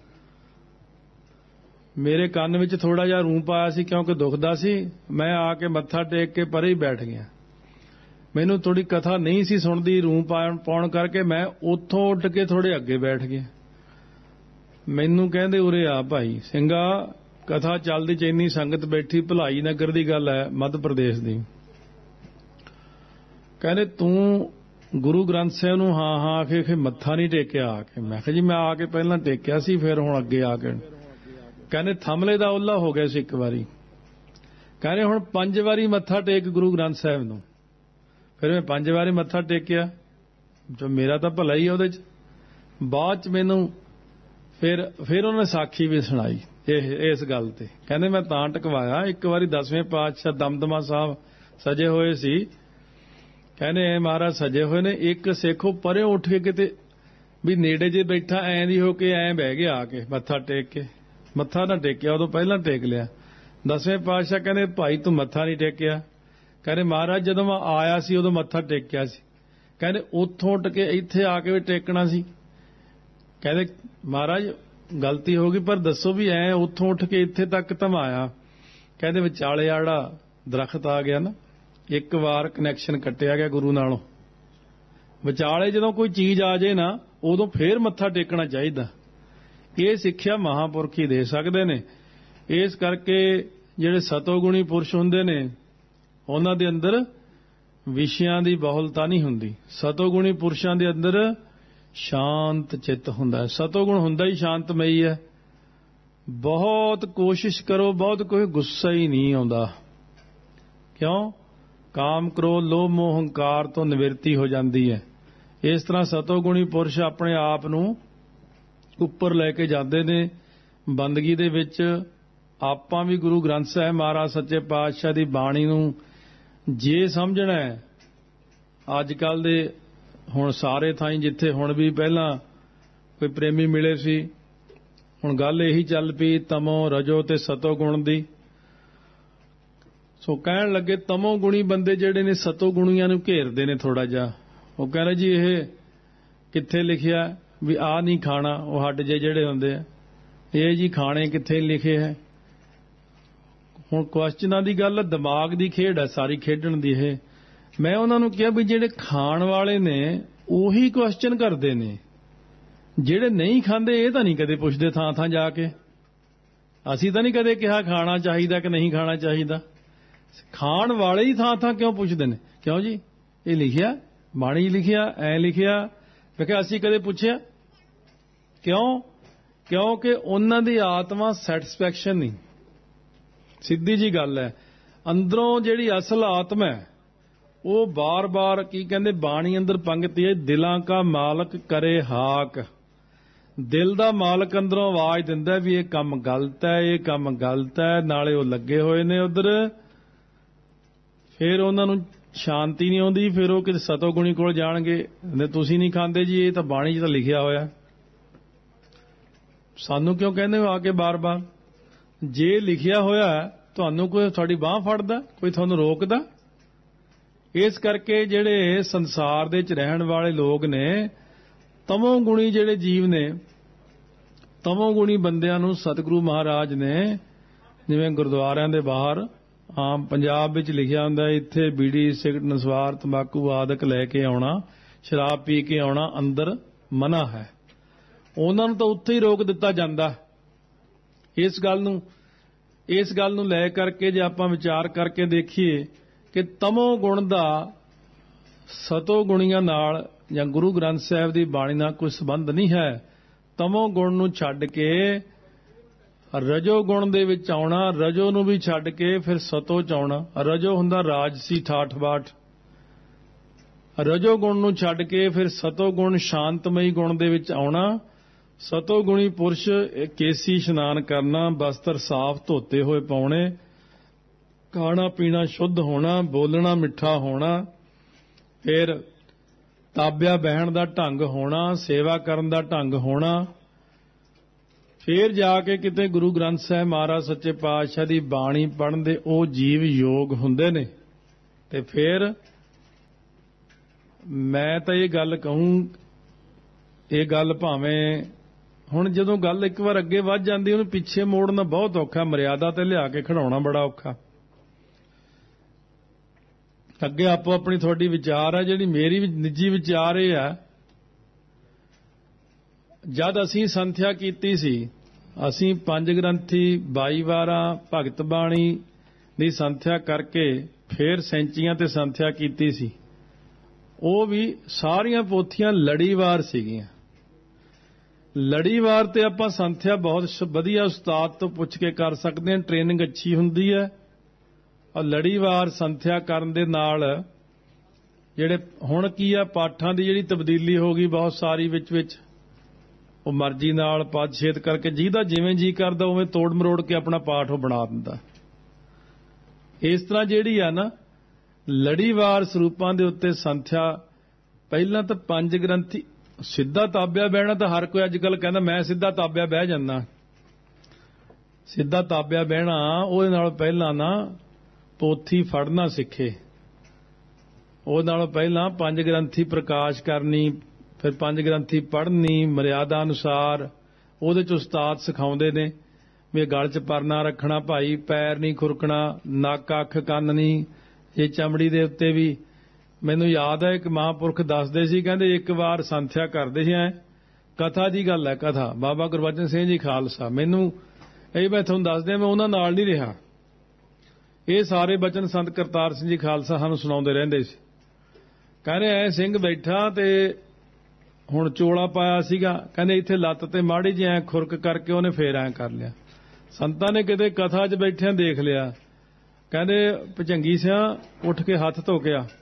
ਮੇਰੇ ਕੰਨ ਵਿੱਚ ਥੋੜਾ ਜਿਹਾ ਰੂੰ ਪਾਇਆ ਸੀ ਕਿਉਂਕਿ ਦੁਖਦਾ ਸੀ, ਮੈਂ ਆ ਕੇ ਮੱਥਾ ਟੇਕ ਕੇ ਪਰੇ ਹੀ ਬੈਠ ਗਿਆ। ਮੈਨੂੰ ਥੋੜੀ ਕਥਾ ਨਹੀਂ ਸੀ ਸੁਣਦੀ ਰੂੰ ਪਾਉਣ ਕਰਕੇ, ਮੈਂ ਉੱਥੋਂ ਉੱਠ ਕੇ ਥੋੜੇ ਅੱਗੇ ਬੈਠ ਗਿਆ। ਮੈਨੂੰ ਕਹਿੰਦੇ ਉਰੇ ਆ ਭਾਈ ਸਿੰਘਾ, ਕਥਾ ਚੱਲਦੀ ਚ ਇੰਨੀ ਸੰਗਤ ਬੈਠੀ, ਭਲਾਈ ਨਗਰ ਦੀ ਗੱਲ ਹੈ, ਮੱਧ ਪ੍ਰਦੇਸ਼ ਦੀ। ਕਹਿੰਦੇ ਤੂੰ ਗੁਰੂ ਗ੍ਰੰਥ ਸਾਹਿਬ ਨੂੰ ਹਾਂ ਹਾਂ ਆਖੇ ਮੱਥਾ ਨਹੀਂ ਟੇਕਿਆ ਆ ਕੇ। ਮੈਂ ਕਿਹਾ ਜੀ ਮੈਂ ਆ ਕੇ ਪਹਿਲਾਂ ਟੇਕਿਆ ਸੀ, ਫਿਰ ਹੁਣ ਅੱਗੇ ਆ ਕੇ। ਕਹਿੰਦੇ ਥੰਮਲੇ ਦਾ ਓਲਾ ਹੋ ਗਿਆ ਸੀ ਇੱਕ ਵਾਰੀ। ਕਹਿੰਦੇ ਹੁਣ 5 ਵਾਰੀ ਮੱਥਾ ਟੇਕ ਗੁਰੂ ਗ੍ਰੰਥ ਸਾਹਿਬ ਨੂੰ। ਫਿਰ ਮੈਂ 5 ਵਾਰੀ ਮੱਥਾ ਟੇਕਿਆ, ਜੋ ਮੇਰਾ ਤਾਂ ਭਲਾ ਹੀ ਉਹਦੇ ਚ। ਬਾਅਦ ਚ ਮੈਨੂੰ ਫਿਰ ਉਹਨੇ ਸਾਖੀ ਵੀ ਸੁਣਾਈ ਇਸ ਗੱਲ ਤੇ। ਕਹਿੰਦੇ ਮੈਂ ਤਾਂ ਟਕਵਾਇਆ, ਇੱਕ ਵਾਰੀ 10ਵੇਂ ਪਾਤਸ਼ਾਹ ਦਮਦਮਾ ਸਾਹਿਬ ਸਜੇ ਹੋਏ ਸੀ। ਕਹਿੰਦੇ ਐ ਮਹਾਰਾਜ ਸਜੇ ਹੋਏ ਨੇ, ਇੱਕ ਸਿੱਖ ਪਰੇ ਉੱਠ ਕੇ ਕਿਤੇ ਵੀ ਨੇੜੇ ਜੇ ਬੈਠਾ ਐਂ ਦੀ ਹੋ ਕੇ ਐਂ ਬਹਿ ਗਿਆ ਆ ਕੇ ਮੱਥਾ ਟੇਕ ਕੇ। ਮੱਥਾ ਨਾ ਟੇਕਿਆ, ਉਦੋਂ ਪਹਿਲਾਂ ਟੇਕ ਲਿਆ। 10ਵੇਂ ਪਾਤਸ਼ਾਹ ਕਹਿੰਦੇ ਭਾਈ ਤੂੰ ਮੱਥਾ ਨਹੀਂ ਟੇਕਿਆ। ਕਹਿੰਦੇ ਮਹਾਰਾਜ ਜਦੋਂ ਮੈਂ ਆਇਆ ਸੀ ਉਦੋਂ ਮੱਥਾ ਟੇਕਿਆ ਸੀ। ਕਹਿੰਦੇ ਉੱਥੋਂ ਉੱਠ ਕੇ ਇੱਥੇ ਆ ਕੇ ਵੀ ਟੇਕਣਾ ਸੀ। ਕਹਿੰਦੇ ਮਹਾਰਾਜ ਗਲਤੀ ਹੋ ਗਈ, ਪਰ ਦੱਸੋ ਵੀ ਐ ਉੱਥੋਂ ਉੱਠ ਕੇ ਇੱਥੇ ਤੱਕ ਧਮਾਇਆ। ਕਹਿੰਦੇ ਵਿਚਾਲੇ ਆੜਾ ਦਰਖਤ ਆ ਗਿਆ ਨਾ, ਇੱਕ ਵਾਰ ਕਨੈਕਸ਼ਨ ਕੱਟਿਆ ਗਿਆ ਗੁਰੂ ਨਾਲੋਂ। ਵਿਚਾਲੇ ਜਦੋਂ ਕੋਈ ਚੀਜ਼ ਆ ਜੇ ਨਾ, ਉਦੋਂ ਫੇਰ ਮੱਥਾ ਟੇਕਣਾ ਚਾਹੀਦਾ। ਇਹ ਸਿੱਖਿਆ ਮਹਾਂਪੁਰਖ ਹੀ ਦੇ ਸਕਦੇ ਨੇ। ਇਸ ਕਰਕੇ ਜਿਹੜੇ ਸਤੋਗੁਣੀ ਪੁਰਸ਼ ਹੁੰਦੇ ਨੇ, ਉਹਨਾਂ ਦੇ ਅੰਦਰ ਵਿਸ਼ਿਆਂ ਦੀ ਬਹੁਲਤਾ ਨਹੀਂ ਹੁੰਦੀ। ਸਤੋਗੁਣੀ ਪੁਰਸ਼ਾਂ ਦੇ ਅੰਦਰ ਸ਼ਾਂਤ ਚਿੱਤ ਹੁੰਦਾ ਹੈ। ਸਤੋਗੁਣ ਹੁੰਦਾ ਹੀ ਸ਼ਾਂਤਮਈ ਹੈ। ਬਹੁਤ ਕੋਸ਼ਿਸ਼ ਕਰੋ, ਬਹੁਤ ਕੋਈ ਗੁੱਸਾ ਹੀ ਨਹੀਂ ਆਉਂਦਾ। ਕਿਉਂ? ਕਾਮ ਕ੍ਰੋਧ ਲੋਭ ਮੋਹ ਹੰਕਾਰ ਤੋਂ ਨਿਵਰਤੀ ਹੋ ਜਾਂਦੀ ਹੈ। ਇਸ ਤਰ੍ਹਾਂ ਸਤੋਗੁਣੀ ਪੁਰਸ਼ ਆਪਣੇ ਆਪ ਨੂੰ ਉੱਪਰ ਲੈ ਕੇ ਜਾਂਦੇ ਨੇ ਬੰਦਗੀ ਦੇ ਵਿੱਚ। ਆਪਾਂ ਵੀ ਗੁਰੂ ਗ੍ਰੰਥ ਸਾਹਿਬ ਮਹਾਰਾਜ ਸੱਚੇ ਪਾਤਸ਼ਾਹ ਦੀ ਬਾਣੀ ਨੂੰ ਜੇ ਸਮਝਣਾ ਹੈ, ਅੱਜ ਕੱਲ ਦੇ ਹੁਣ ਸਾਰੇ ਥਾਈਂ ਜਿੱਥੇ ਹੁਣ ਵੀ ਪਹਿਲਾਂ ਕੋਈ ਪ੍ਰੇਮੀ ਮਿਲੇ ਸੀ, ਹੁਣ ਗੱਲ ਇਹੀ ਚੱਲ ਪਈ ਤਮੋ ਰਜੋ ਤੇ ਸਤੋ ਗੁਣ ਦੀ। ਸੋ ਕਹਿਣ ਲੱਗੇ ਤਮੋ ਗੁਣੀ ਬੰਦੇ ਜਿਹੜੇ ਨੇ ਸਤੋ ਗੁਣੀਆਂ ਨੂੰ ਘੇਰਦੇ ਨੇ ਥੋੜਾ ਜਿਹਾ। ਉਹ ਕਹਿੰਦੇ ਜੀ ਇਹ ਕਿੱਥੇ ਲਿਖਿਆ ਵੀ ਆਹ ਨਹੀਂ ਖਾਣਾ, ਉਹ ਹੱਡ ਜਿਹੜੇ ਹੁੰਦੇ ਆ, ਇਹ ਜੀ ਖਾਣੇ ਕਿੱਥੇ ਲਿਖੇ ਹੈ। ਹੁਣ ਕੁਐਸਚਨਾਂ ਦੀ ਗੱਲ, ਦਿਮਾਗ ਦੀ ਖੇਡ ਹੈ ਸਾਰੀ ਖੇਡਣ ਦੀ ਇਹ। ਮੈਂ ਉਹਨਾਂ ਨੂੰ ਕਿਹਾ ਵੀ ਜਿਹੜੇ ਖਾਣ ਵਾਲੇ ਨੇ ਉਹੀ ਕੁਐਸਚਨ ਕਰਦੇ ਨੇ, ਜਿਹੜੇ ਨਹੀਂ ਖਾਂਦੇ ਇਹ ਤਾਂ ਨਹੀਂ ਕਦੇ ਪੁੱਛਦੇ ਥਾਂ ਥਾਂ ਜਾ ਕੇ। ਅਸੀਂ ਤਾਂ ਨਹੀਂ ਕਦੇ ਕਿਹਾ ਖਾਣਾ ਚਾਹੀਦਾ ਕਿ ਨਹੀਂ ਖਾਣਾ ਚਾਹੀਦਾ। ਖਾਣ ਵਾਲੇ ਹੀ ਥਾਂ ਥਾਂ ਕਿਉਂ ਪੁੱਛਦੇ ਨੇ? ਕਿਉਂ ਜੀ ਇਹ ਲਿਖਿਆ ਬਾਣੀ ਲਿਖਿਆ ਐ ਲਿਖਿਆ। ਮੈਂ ਕਿਹਾ ਅਸੀਂ ਕਦੇ ਪੁੱਛਿਆ ਕਿਉਂ? ਕਿਉਂਕਿ ਉਹਨਾਂ ਦੀ ਆਤਮਾ ਸੈਟਿਸਫੈਕਸ਼ਨ ਨਹੀਂ। ਸਿੱਧੀ ਜੀ ਗੱਲ ਹੈ। ਅੰਦਰੋਂ ਜਿਹੜੀ ਅਸਲ ਆਤਮਾ ਹੈ ਉਹ ਬਾਰ-ਬਾਰ ਕੀ ਕਹਿੰਦੇ ਬਾਣੀ ਅੰਦਰ ਪੰਗਤੀ ਹੈ, ਦਿਲਾਂ ਕਾ ਮਾਲਕ ਕਰੇ ਹਾਕ। ਦਿਲ ਦਾ ਮਾਲਕ ਅੰਦਰੋਂ ਆਵਾਜ਼ ਦਿੰਦਾ ਵੀ ਇਹ ਕੰਮ ਗਲਤ ਹੈ, ਇਹ ਕੰਮ ਗਲਤ ਹੈ। ਨਾਲੇ ਉਹ ਲੱਗੇ ਹੋਏ ਨੇ ਉਧਰ, ਫਿਰ ਉਹਨਾਂ ਨੂੰ ਸ਼ਾਂਤੀ ਨਹੀਂ ਆਉਂਦੀ। ਫਿਰ ਉਹ ਕਿਤੇ ਸਤੋਗੁਣੀ ਕੋਲ ਜਾਣਗੇ, ਤੁਸੀਂ ਨਹੀਂ ਖਾਂਦੇ ਜੀ, ਇਹ ਤਾਂ ਬਾਣੀ 'ਚ ਤਾਂ ਲਿਖਿਆ ਹੋਇਆ। ਸਾਨੂੰ ਕਿਉਂ ਕਹਿੰਦੇ ਹੋ ਆ ਕੇ ਬਾਰ-ਬਾਰ? ਜੇ ਲਿਖਿਆ ਹੋਇਆ ਤੁਹਾਨੂੰ ਕੋਈ ਤੁਹਾਡੀ ਬਾਹ ਫੜਦਾ, ਕੋਈ ਤੁਹਾਨੂੰ ਰੋਕਦਾ? ਇਸ ਕਰਕੇ ਜਿਹੜੇ ਸੰਸਾਰ ਦੇ ਵਿੱਚ ਰਹਿਣ ਵਾਲੇ ਲੋਕ ਨੇ, ਤਮੋ ਗੁਣੀ ਜਿਹੜੇ ਜੀਵ ਨੇ, ਤਮੋ ਗੁਣੀ ਬੰਦਿਆਂ ਨੂੰ ਸਤਿਗੁਰੂ ਮਹਾਰਾਜ ਨੇ ਜਿਵੇਂ ਗੁਰਦੁਆਰਿਆਂ ਦੇ ਬਾਹਰ ਆਮ ਪੰਜਾਬ ਵਿੱਚ ਲਿਖਿਆ ਹੁੰਦਾ, ਇੱਥੇ ਬੀੜੀ ਸਿਗਰਟ ਨਸਵਾਰ ਤੰਬਾਕੂ ਆਦਿਕ ਲੈ ਕੇ ਆਉਣਾ, ਸ਼ਰਾਬ ਪੀ ਕੇ ਆਉਣਾ ਅੰਦਰ ਮਨਾ ਹੈ। ਉਹਨਾਂ ਨੂੰ ਤਾਂ ਉੱਥੇ ਹੀ ਰੋਕ ਦਿੱਤਾ ਜਾਂਦਾ। ਇਸ ਗੱਲ ਨੂੰ ਲੈ ਕਰਕੇ ਜੇ ਆਪਾਂ ਵਿਚਾਰ ਕਰਕੇ ਦੇਖੀਏ ਕਿ ਤਮੋ ਗੁਣ ਦਾ ਸਤੋ ਗੁਣੀਆਂ ਨਾਲ ਜਾਂ ਗੁਰੂ ਗ੍ਰੰਥ ਸਾਹਿਬ ਦੀ ਬਾਣੀ ਨਾਲ ਕੋਈ ਸੰਬੰਧ ਨਹੀਂ ਹੈ। ਤਮੋ ਗੁਣ ਨੂੰ ਛੱਡ ਕੇ ਰਜੋ ਗੁਣ ਦੇ ਵਿੱਚ ਆਉਣਾ, ਰਜੋ ਨੂੰ ਵੀ ਛੱਡ ਕੇ ਫਿਰ ਸਤੋ ਚ ਆਉਣਾ। ਰਜੋ ਹੁੰਦਾ ਰਾਜਸੀ ਠਾਠ ਬਾਠ, ਰਜੋਗੁਣ ਨੂੰ ਛੱਡ ਕੇ ਫਿਰ ਸਤੋਗੁਣ ਸ਼ਾਂਤਮਈ ਗੁਣ ਦੇ ਵਿੱਚ ਆਉਣਾ। ਸਤੋਗੁਣੀ ਪੁਰਸ਼ ਕੇਸੀ ਇਸ਼ਨਾਨ ਕਰਨਾ, ਬਸਤਰ ਸਾਫ਼ ਧੋਤੇ ਹੋਏ ਪਾਉਣੇ, ਖਾਣਾ ਪੀਣਾ ਸ਼ੁੱਧ ਹੋਣਾ, ਬੋਲਣਾ ਮਿੱਠਾ ਹੋਣਾ, ਫਿਰ ਤਾਬਿਆ ਬਹਿਣ ਦਾ ਢੰਗ ਹੋਣਾ, ਸੇਵਾ ਕਰਨ ਦਾ ਢੰਗ ਹੋਣਾ। ਫਿਰ ਜਾ ਕੇ ਕਿਤੇ ਗੁਰੂ ਗ੍ਰੰਥ ਸਾਹਿਬ ਮਹਾਰਾਜ ਸੱਚੇ ਪਾਤਸ਼ਾਹ ਦੀ ਬਾਣੀ ਪੜ੍ਹਨ ਦੇ ਉਹ ਜੀਵ ਯੋਗ ਹੁੰਦੇ ਨੇ। ਤੇ ਫਿਰ ਮੈਂ ਤਾਂ ਇਹ ਗੱਲ ਕਹੂੰ, ਇਹ ਗੱਲ ਭਾਵੇਂ ਹੁਣ ਜਦੋਂ ਗੱਲ ਇੱਕ ਵਾਰ ਅੱਗੇ ਵੱਧ ਜਾਂਦੀ ਉਹਨੂੰ ਪਿੱਛੇ ਮੋੜਨਾ ਬਹੁਤ ਔਖਾ, ਮਰਿਆਦਾ ਤੇ ਲਿਆ ਕੇ ਖੜਾਉਣਾ ਬੜਾ ਔਖਾ। ਅੱਗੇ ਆਪੋ ਆਪਣੀ ਤੁਹਾਡੀ ਵਿਚਾਰ ਹੈ, ਜਿਹੜੀ ਮੇਰੀ ਨਿੱਜੀ ਵਿਚਾਰ ਇਹ ਹੈ, ਜਦ ਅਸੀਂ ਸੰਥਿਆ ਕੀਤੀ ਸੀ, ਅਸੀਂ ਪੰਜ ਗ੍ਰੰਥੀ 22 ਵਾਰਾਂ ਭਗਤ ਬਾਣੀ ਦੀ ਸੰਥਿਆ ਕਰਕੇ ਫਿਰ ਸੈਂਚੀਆਂ ਤੇ ਸੰਥਿਆ ਕੀਤੀ ਸੀ। ਉਹ ਵੀ ਸਾਰੀਆਂ ਪੋਥੀਆਂ ਲੜੀਵਾਰ ਸੀਗੀਆਂ। ਲੜੀਵਾਰ ਤੇ ਆਪਾਂ ਸੰਥਿਆ ਬਹੁਤ ਵਧੀਆ ਉਸਤਾਦ ਤੋਂ ਪੁੱਛ ਕੇ ਕਰ ਸਕਦੇ ਹਾਂ, ਟ੍ਰੇਨਿੰਗ ਅੱਛੀ ਹੁੰਦੀ ਹੈ। ਔਰ ਲੜੀਵਾਰ ਸੰਥਿਆ ਕਰਨ ਦੇ ਨਾਲ ਜਿਹੜੇ ਹੁਣ ਕੀ ਆ, ਪਾਠਾਂ ਦੀ ਜਿਹੜੀ ਤਬਦੀਲੀ ਹੋ ਗਈ ਬਹੁਤ ਸਾਰੀ, ਵਿੱਚ ਉਹ ਮਰਜ਼ੀ ਨਾਲ ਪਦ ਛੇਦ ਕਰਕੇ ਜਿਹਦਾ ਜਿਵੇਂ ਜੀ ਕਰਦਾ ਉਵੇਂ ਤੋੜ ਮਰੋੜ ਕੇ ਆਪਣਾ ਪਾਠ ਉਹ ਬਣਾ ਦਿੰਦਾ। ਇਸ ਤਰ੍ਹਾਂ ਜਿਹੜੀ ਆ ਨਾ ਲੜੀਵਾਰ ਸਰੂਪਾਂ ਦੇ ਉੱਤੇ ਸੰਥਿਆ, ਪਹਿਲਾਂ ਤਾਂ ਪੰਜ ਗ੍ਰੰਥੀ ਸਿੱਧਾ ਤਾਬਿਆ ਬਹਿਣਾ ਤਾਂ ਹਰ ਕੋਈ ਅੱਜ ਕੱਲ੍ਹ ਕਹਿੰਦਾ ਮੈਂ ਸਿੱਧਾ ਤਾਬਿਆ ਬਹਿ ਜਾਂਦਾ। ਸਿੱਧਾ ਤਾਬਿਆ ਬਹਿਣਾ ਉਹਦੇ ਨਾਲ ਪਹਿਲਾਂ ਨਾ ਪੋਥੀ ਫੜਨਾ ਸਿੱਖੇ। ਉਹਦੇ ਨਾਲੋਂ ਪਹਿਲਾਂ ਪੰਜ ਗ੍ਰੰਥੀ ਪ੍ਰਕਾਸ਼ ਕਰਨੀ, ਫਿਰ ਪੰਜ ਗ੍ਰੰਥੀ ਪੜ੍ਹਨੀ ਮਰਿਆਦਾ ਅਨੁਸਾਰ। ਉਹਦੇ 'ਚ ਉਸਤਾਦ ਸਿਖਾਉਂਦੇ ਨੇ ਵੀ ਗਲ 'ਚ ਪਰਨਾ ਰੱਖਣਾ ਭਾਈ, ਪੈਰ ਨਹੀਂ ਖੁਰਕਣਾ, ਨੱਕ ਅੱਖ ਕੰਨ ਨਹੀਂ, ਇਹ ਚਮੜੀ ਦੇ ਉੱਤੇ ਵੀ। ਮੈਨੂੰ ਯਾਦ ਹੈ ਇੱਕ ਮਹਾਂਪੁਰਖ ਦੱਸਦੇ ਸੀ, ਕਹਿੰਦੇ ਇੱਕ ਵਾਰ ਸੰਥਿਆ ਕਰਦੇ ਸੀ, ਕਥਾ ਦੀ ਗੱਲ ਹੈ, ਕਥਾ ਬਾਬਾ ਗੁਰਬਚਨ ਸਿੰਘ ਜੀ ਖਾਲਸਾ, ਮੈਨੂੰ ਇਹ ਮੈਂ ਤੁਹਾਨੂੰ ਦੱਸਦਿਆਂ ਮੈਂ ਉਹਨਾਂ ਨਾਲ ਨਹੀਂ ਰਿਹਾ, ਇਹ ਸਾਰੇ ਬਚਨ ਸੰਤ ਕਰਤਾਰ ਸਿੰਘ ਜੀ ਖਾਲਸਾ ਸਾਨੂੰ ਸੁਣਾਉਂਦੇ ਰਹਿੰਦੇ ਸੀ। ਕਹਿੰਦੇ ਐ ਸਿੰਘ ਬੈਠਾ ਤੇ ਹੁਣ ਚੋਲਾ ਪਾਇਆ ਸੀਗਾ, ਕਹਿੰਦੇ ਇੱਥੇ ਲੱਤ ਤੇ ਮਾੜੀ ਜਿਹੀ ਐ ਖੁਰਕ ਕਰਕੇ ਉਹਨੇ ਫੇਰ ਐਂ ਕਰ ਲਿਆ। ਸੰਤਾਂ ਨੇ ਕਿਤੇ ਕਥਾ 'ਚ ਬੈਠਿਆਂ ਦੇਖ ਲਿਆ, ਕਹਿੰਦੇ ਭਜੰਗੀ ਸਿਆਂ ਉੱਠ ਕੇ ਹੱਥ ਧੋ ਕੇ ਆ।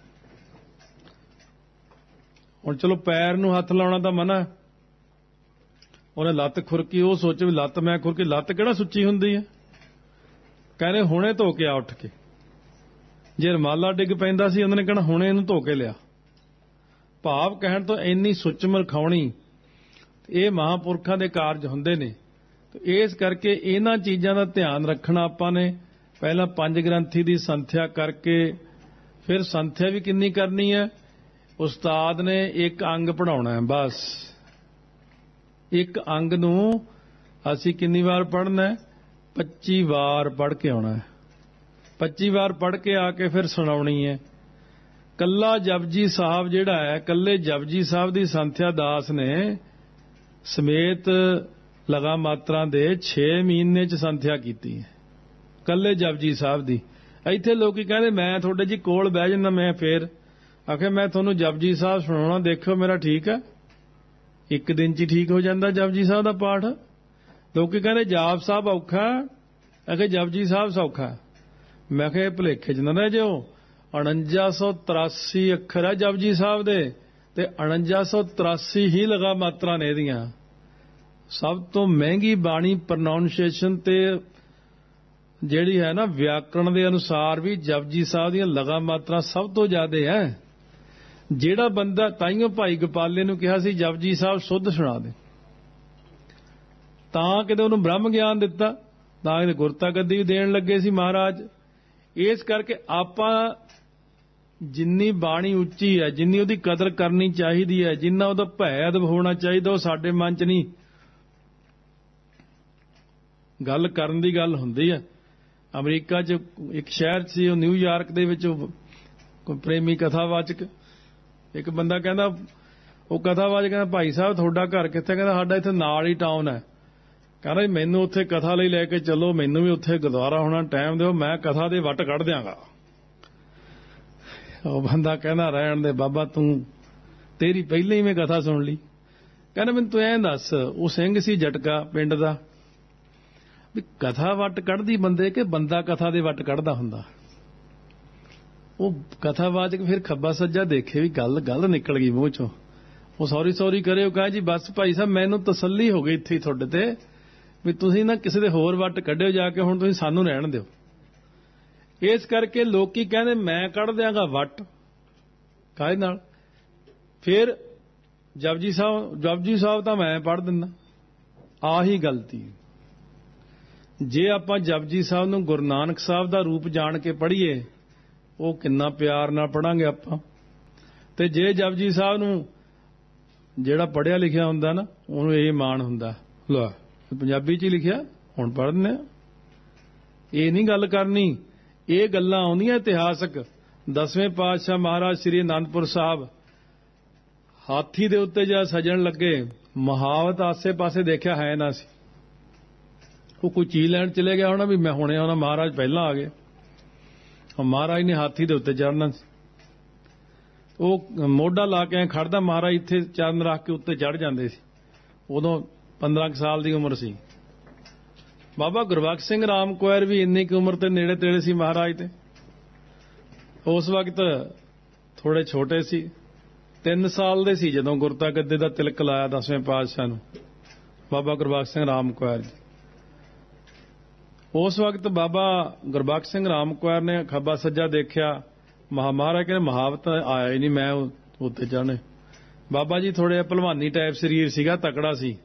ਹੁਣ ਚਲੋ ਪੈਰ ਨੂੰ ਹੱਥ ਲਾਉਣਾ ਤਾਂ ਮਨਾ, ਉਹਨੇ ਲੱਤ ਖੁਰਕੀ, ਉਹ ਸੋਚੇ ਵੀ ਲੱਤ ਮੈਂ ਖੁਰਕੀ, ਲੱਤ ਕਿਹੜਾ ਸੁੱਚੀ ਹੁੰਦੀ ਹੈ। ਕਹਿੰਦੇ ਹੁਣੇ ਧੋ ਕੇ ਆ ਉੱਠ ਕੇ। ਜੇ ਰਮਾਲਾ ਡਿੱਗ ਪੈਂਦਾ ਸੀ ਉਹਨਾਂ ਨੇ ਕਹਿਣਾ ਹੁਣੇ ਇਹਨੂੰ ਧੋ ਕੇ ਲਿਆ। ਭਾਵ ਕਹਿਣ ਤੋਂ ਇੰਨੀ ਸੁੱਚਮ ਰਖਾਉਣੀ, ਇਹ ਮਹਾਂਪੁਰਖਾਂ ਦੇ ਕਾਰਜ ਹੁੰਦੇ ਨੇ। ਇਸ ਕਰਕੇ ਇਹਨਾਂ ਚੀਜ਼ਾਂ ਦਾ ਧਿਆਨ ਰੱਖਣਾ ਆਪਾਂ ਨੇ। ਪਹਿਲਾਂ ਪੰਜ ਗ੍ਰੰਥੀ ਦੀ ਸੰਥਿਆ ਕਰਕੇ ਫਿਰ ਸੰਥਿਆ ਵੀ ਕਿੰਨੀ ਕਰਨੀ ਹੈ, ਉਸਤਾਦ ਨੇ ਇੱਕ ਅੰਗ ਪੜ੍ਹਾਉਣਾ ਹੈ ਬਸ। ਇੱਕ ਅੰਗ ਨੂੰ ਅਸੀਂ ਕਿੰਨੀ ਵਾਰ ਪੜ੍ਹਨਾ ਹੈ, 25 ਵਾਰ ਪੜ੍ਹ ਕੇ ਆਉਣਾ ਹੈ। 25 ਵਾਰ ਪੜ੍ਹ ਕੇ ਆ ਕੇ ਫਿਰ ਸੁਣਾਉਣੀ ਹੈ। ਕੱਲਾ ਜਪਜੀ ਸਾਹਿਬ ਜਿਹੜਾ ਹੈ, ਕੱਲੇ ਜਪਜੀ ਸਾਹਿਬ ਦੀ ਸੰਥਿਆ ਦਾਸ ਨੇ ਸਮੇਤ ਲਗਾ ਮਾਤਰਾਂ ਦੇ 6 ਮਹੀਨੇ 'ਚ ਸੰਥਿਆ ਕੀਤੀ ਹੈ, ਕੱਲੇ ਜਪਜੀ ਸਾਹਿਬ ਦੀ। ਇੱਥੇ ਲੋਕੀ ਕਹਿੰਦੇ ਮੈਂ ਤੁਹਾਡੇ ਜੀ ਕੋਲ ਬਹਿ ਜਾਂਦਾ, ਮੈਂ ਫੇਰ ਆਖੇ ਮੈਂ ਤੁਹਾਨੂੰ ਜਪਜੀ ਸਾਹਿਬ ਸੁਣਾਉਣਾ, ਦੇਖਿਓ ਮੇਰਾ ਠੀਕ ਹੈ। ਇੱਕ ਦਿਨ 'ਚ ਹੀ ਠੀਕ ਹੋ ਜਾਂਦਾ ਜਪਜੀ ਸਾਹਿਬ ਦਾ ਪਾਠ। ਲੋਕੀ ਕਹਿੰਦੇ ਜਾਪ ਸਾਹਿਬ ਔਖਾ, ਆਖੇ ਜਪਜੀ ਸਾਹਿਬ ਸੌਖਾ। ਮੈਂ ਕਿਹਾ ਭੁਲੇਖੇ 'ਚ ਨਾ ਰਹਿ ਜਾਓ, 4983 ਅੱਖਰ ਹੈ ਜਪਜੀ ਸਾਹਿਬ ਦੇ ਤੇ 4983 ਹੀ ਲਗਾ ਮਾਤਰਾ ਨੇ ਇਹਦੀਆਂ। ਸਭ ਤੋਂ ਮਹਿੰਗੀ ਬਾਣੀ ਪ੍ਰੋਨਾਊਂਸੀਏਸ਼ਨ ਤੇ ਜਿਹੜੀ ਹੈ ਨਾ ਵਿਆਕਰਣ ਦੇ ਅਨੁਸਾਰ ਵੀ ਜਪਜੀ ਸਾਹਿਬ ਦੀਆਂ ਲਗਾ ਮਾਤਰਾ ਸਭ ਤੋਂ ਜ਼ਿਆਦਾ ਹੈ। ਜਿਹੜਾ ਬੰਦਾ, ਤਾਈਓ ਭਾਈ ਗੋਪਾਲੇ ਨੂੰ ਕਿਹਾ ਸੀ ਜਪਜੀ ਸਾਹਿਬ ਸੁੱਧ ਸੁਣਾ ਦੇ, ਤਾਂ ਕਿਤੇ ਉਹਨੂੰ ਬ੍ਰਹਮ ਗਿਆਨ ਦਿੱਤਾ, ਤਾਂ ਕਿਤੇ ਗੁਰਤਾ ਗੱਦੀ ਵੀ ਦੇਣ ਲੱਗੇ ਸੀ ਮਹਾਰਾਜ। ਇਸ ਕਰਕੇ ਆਪਾਂ ਜਿੰਨੀ ਬਾਣੀ ਉੱਚੀ ਹੈ, ਜਿੰਨੀ ਉਹਦੀ ਕਦਰ ਕਰਨੀ ਚਾਹੀਦੀ ਹੈ, ਜਿੰਨਾ ਉਹਦਾ ਭੈ ਅਦਬ ਹੋਣਾ ਚਾਹੀਦਾ, ਉਹ ਸਾਡੇ ਮਨ 'ਚ ਨਹੀਂ। ਗੱਲ ਕਰਨ ਦੀ ਗੱਲ ਹੁੰਦੀ ਹੈ। ਅਮਰੀਕਾ 'ਚ ਇੱਕ ਸ਼ਹਿਰ ਸੀ, ਉਹ ਨਿਊਯਾਰਕ ਦੇ ਵਿੱਚ ਕੋਈ ਪ੍ਰੇਮੀ ਕਥਾਵਾਚਕ, ਇੱਕ ਬੰਦਾ ਕਹਿੰਦਾ, ਉਹ ਕਥਾਵਾਚਕ ਕਹਿੰਦਾ ਭਾਈ ਸਾਹਿਬ ਤੁਹਾਡਾ ਘਰ ਕਿੱਥੇ? ਕਹਿੰਦਾ ਸਾਡਾ ਇੱਥੇ ਨਾਲ ਹੀ ਟਾਊਨ ਹੈ। ਕਹਿੰਦਾ ਮੈਨੂੰ ਉੱਥੇ ਕਥਾ ਲਈ ਲੈ ਕੇ ਚੱਲੋ, ਮੈਨੂੰ ਵੀ ਉੱਥੇ ਗੁਰਦੁਆਰਾ ਹੋਣਾ, ਟਾਈਮ ਦਿਓ, ਮੈਂ ਕਥਾ ਦੇ ਵੱਟ ਕੱਢ ਦਿਆਂਗਾ। ਉਹ ਬੰਦਾ ਕਹਿੰਦਾ ਰਹਿਣ ਦੇ ਬਾਬਾ, ਤੂੰ ਤੇਰੀ ਪਹਿਲਾਂ ਹੀ ਮੈਂ ਕਥਾ ਸੁਣ ਲਈ। ਕਹਿੰਦਾ ਮੈਨੂੰ ਤੂੰ ਐਂ ਦੱਸ, ਉਹ ਸਿੰਘ ਸੀ ਜਟਕਾ ਪਿੰਡ ਦਾ, ਵੀ ਕਥਾ ਵੱਟ ਕੱਢਦੀ ਬੰਦੇ ਕਿ ਬੰਦਾ ਕਥਾ ਦੇ ਵੱਟ ਕੱਢਦਾ ਹੁੰਦਾ? ਉਹ ਕਥਾਵਾਚਕ ਫਿਰ ਖੱਬਾ ਸੱਜਾ ਦੇਖੇ ਵੀ ਗੱਲ ਨਿਕਲ ਗਈ ਮੂੰਹ ਚੋਂ। ਉਹ ਸੌਰੀ ਕਰੇ, ਉਹ ਕਹੇ ਜੀ ਬਸ ਭਾਈ ਸਾਹਿਬ ਮੈਨੂੰ ਤਸੱਲੀ ਹੋ ਗਈ ਇੱਥੇ ਤੁਹਾਡੇ ਤੇ ਵੀ ਤੁਸੀਂ ਨਾ ਕਿਸੇ ਦੇ ਹੋਰ ਵੱਟ ਕੱਢਿਓ ਜਾ ਕੇ, ਹੁਣ ਤੁਸੀਂ ਸਾਨੂੰ ਰਹਿਣ ਦਿਓ। ਇਸ ਕਰਕੇ ਲੋਕੀ ਕਹਿੰਦੇ ਮੈਂ ਕੱਢ ਦਿਆਂਗਾ ਵੱਟ ਕਾਹਦੇ ਨਾਲ। ਫਿਰ ਜਪਜੀ ਸਾਹਿਬ ਤਾਂ ਮੈਂ ਪੜ੍ਹ ਦਿੰਦਾ। ਆਹੀ ਗਲਤੀ। ਜੇ ਆਪਾਂ ਜਪਜੀ ਸਾਹਿਬ ਨੂੰ ਗੁਰੂ ਨਾਨਕ ਸਾਹਿਬ ਦਾ ਰੂਪ ਜਾਣ ਕੇ ਪੜ੍ਹੀਏ, ਉਹ ਕਿੰਨਾ ਪਿਆਰ ਨਾਲ ਪੜਾਂਗੇ ਆਪਾਂ। ਤੇ ਜੇ ਜਪਜੀ ਸਾਹਿਬ ਨੂੰ ਜਿਹੜਾ ਪੜ੍ਹਿਆ ਲਿਖਿਆ ਹੁੰਦਾ ਨਾ, ਉਹਨੂੰ ਇਹ ਮਾਣ ਹੁੰਦਾ, ਲੈ ਪੰਜਾਬੀ 'ਚ ਹੀ ਲਿਖਿਆ ਹੁਣ ਪੜ੍ਹ ਦਿੰਦੇ ਆ। ਇਹ ਨਹੀਂ ਗੱਲ ਕਰਨੀ। ਇਹ ਗੱਲਾਂ ਆਉਂਦੀਆਂ ਇਤਿਹਾਸਕ। 10ਵੇਂ ਪਾਤਸ਼ਾਹ ਮਹਾਰਾਜ ਸ੍ਰੀ ਅਨੰਦਪੁਰ ਸਾਹਿਬ ਹਾਥੀ ਦੇ ਉੱਤੇ ਜਦ ਸਜਣ ਲੱਗੇ, ਮਹਾਵਤ ਆਸੇ-ਪਾਸੇ ਦੇਖਿਆ ਹੈ ਨਾ ਸੀ। ਉਹ ਕੋਈ ਚੀਜ਼ ਲੈਣ ਚਲੇ ਗਿਆ ਹੋਣਾ ਵੀ ਮੈਂ ਹੁਣੇ ਆਉਣਾ, ਮਹਾਰਾਜ ਪਹਿਲਾਂ ਆ ਗਏ। ਮਹਾਰਾਜ ਨੇ ਹਾਥੀ ਦੇ ਉੱਤੇ ਚੜ੍ਹਨਾ ਸੀ। ਉਹ ਮੋਢਾ ਲਾ ਕੇ ਖੜਦਾ, ਮਹਾਰਾਜ ਇੱਥੇ ਚਰਨ ਰੱਖ ਕੇ ਉੱਤੇ ਚੜ੍ਹ ਜਾਂਦੇ ਸੀ। ਉਦੋਂ 15 ਸਾਲ ਦੀ ਉਮਰ ਸੀ। ਬਾਬਾ ਗੁਰਬਖਸ਼ ਸਿੰਘ ਰਾਮ ਕੁਆਰ ਵੀ ਇੰਨੀ ਕੁ ਉਮਰ ਤੇ ਨੇੜੇ ਤੇੜੇ ਸੀ ਮਹਾਰਾਜ ਤੇ। ਉਸ ਵਕਤ ਥੋੜੇ ਛੋਟੇ ਸੀ, 3 ਸਾਲ ਦੇ ਸੀ ਜਦੋਂ ਗੁਰਤਾ ਗੱਦੇ ਦਾ ਤਿਲਕ ਲਾਇਆ 10ਵੇਂ ਪਾਤਸ਼ਾਹ ਨੂੰ ਬਾਬਾ ਗੁਰਬਖਸ਼ ਸਿੰਘ ਰਾਮ ਕੁਆਰ ਜੀ। ਉਸ ਵਕਤ ਬਾਬਾ ਗੁਰਬਖਸ਼ ਸਿੰਘ ਰਾਮ ਕੁਆਰ ਨੇ ਖੱਬਾ ਸੱਜਾ ਦੇਖਿਆ। ਮਹਾਰਾਜ ਕਹਿੰਦੇ ਮਹਾਵਤ ਆਇਆ ਹੀ ਨਹੀਂ, ਮੈਂ ਉੱਤੇ ਚੜ੍ਹਨੇ। ਬਾਬਾ ਜੀ ਥੋੜੇ ਭਲਵਾਨੀ ਟਾਈਪ ਸਰੀਰ ਸੀਗਾ, ਤਕੜਾ ਸੀ।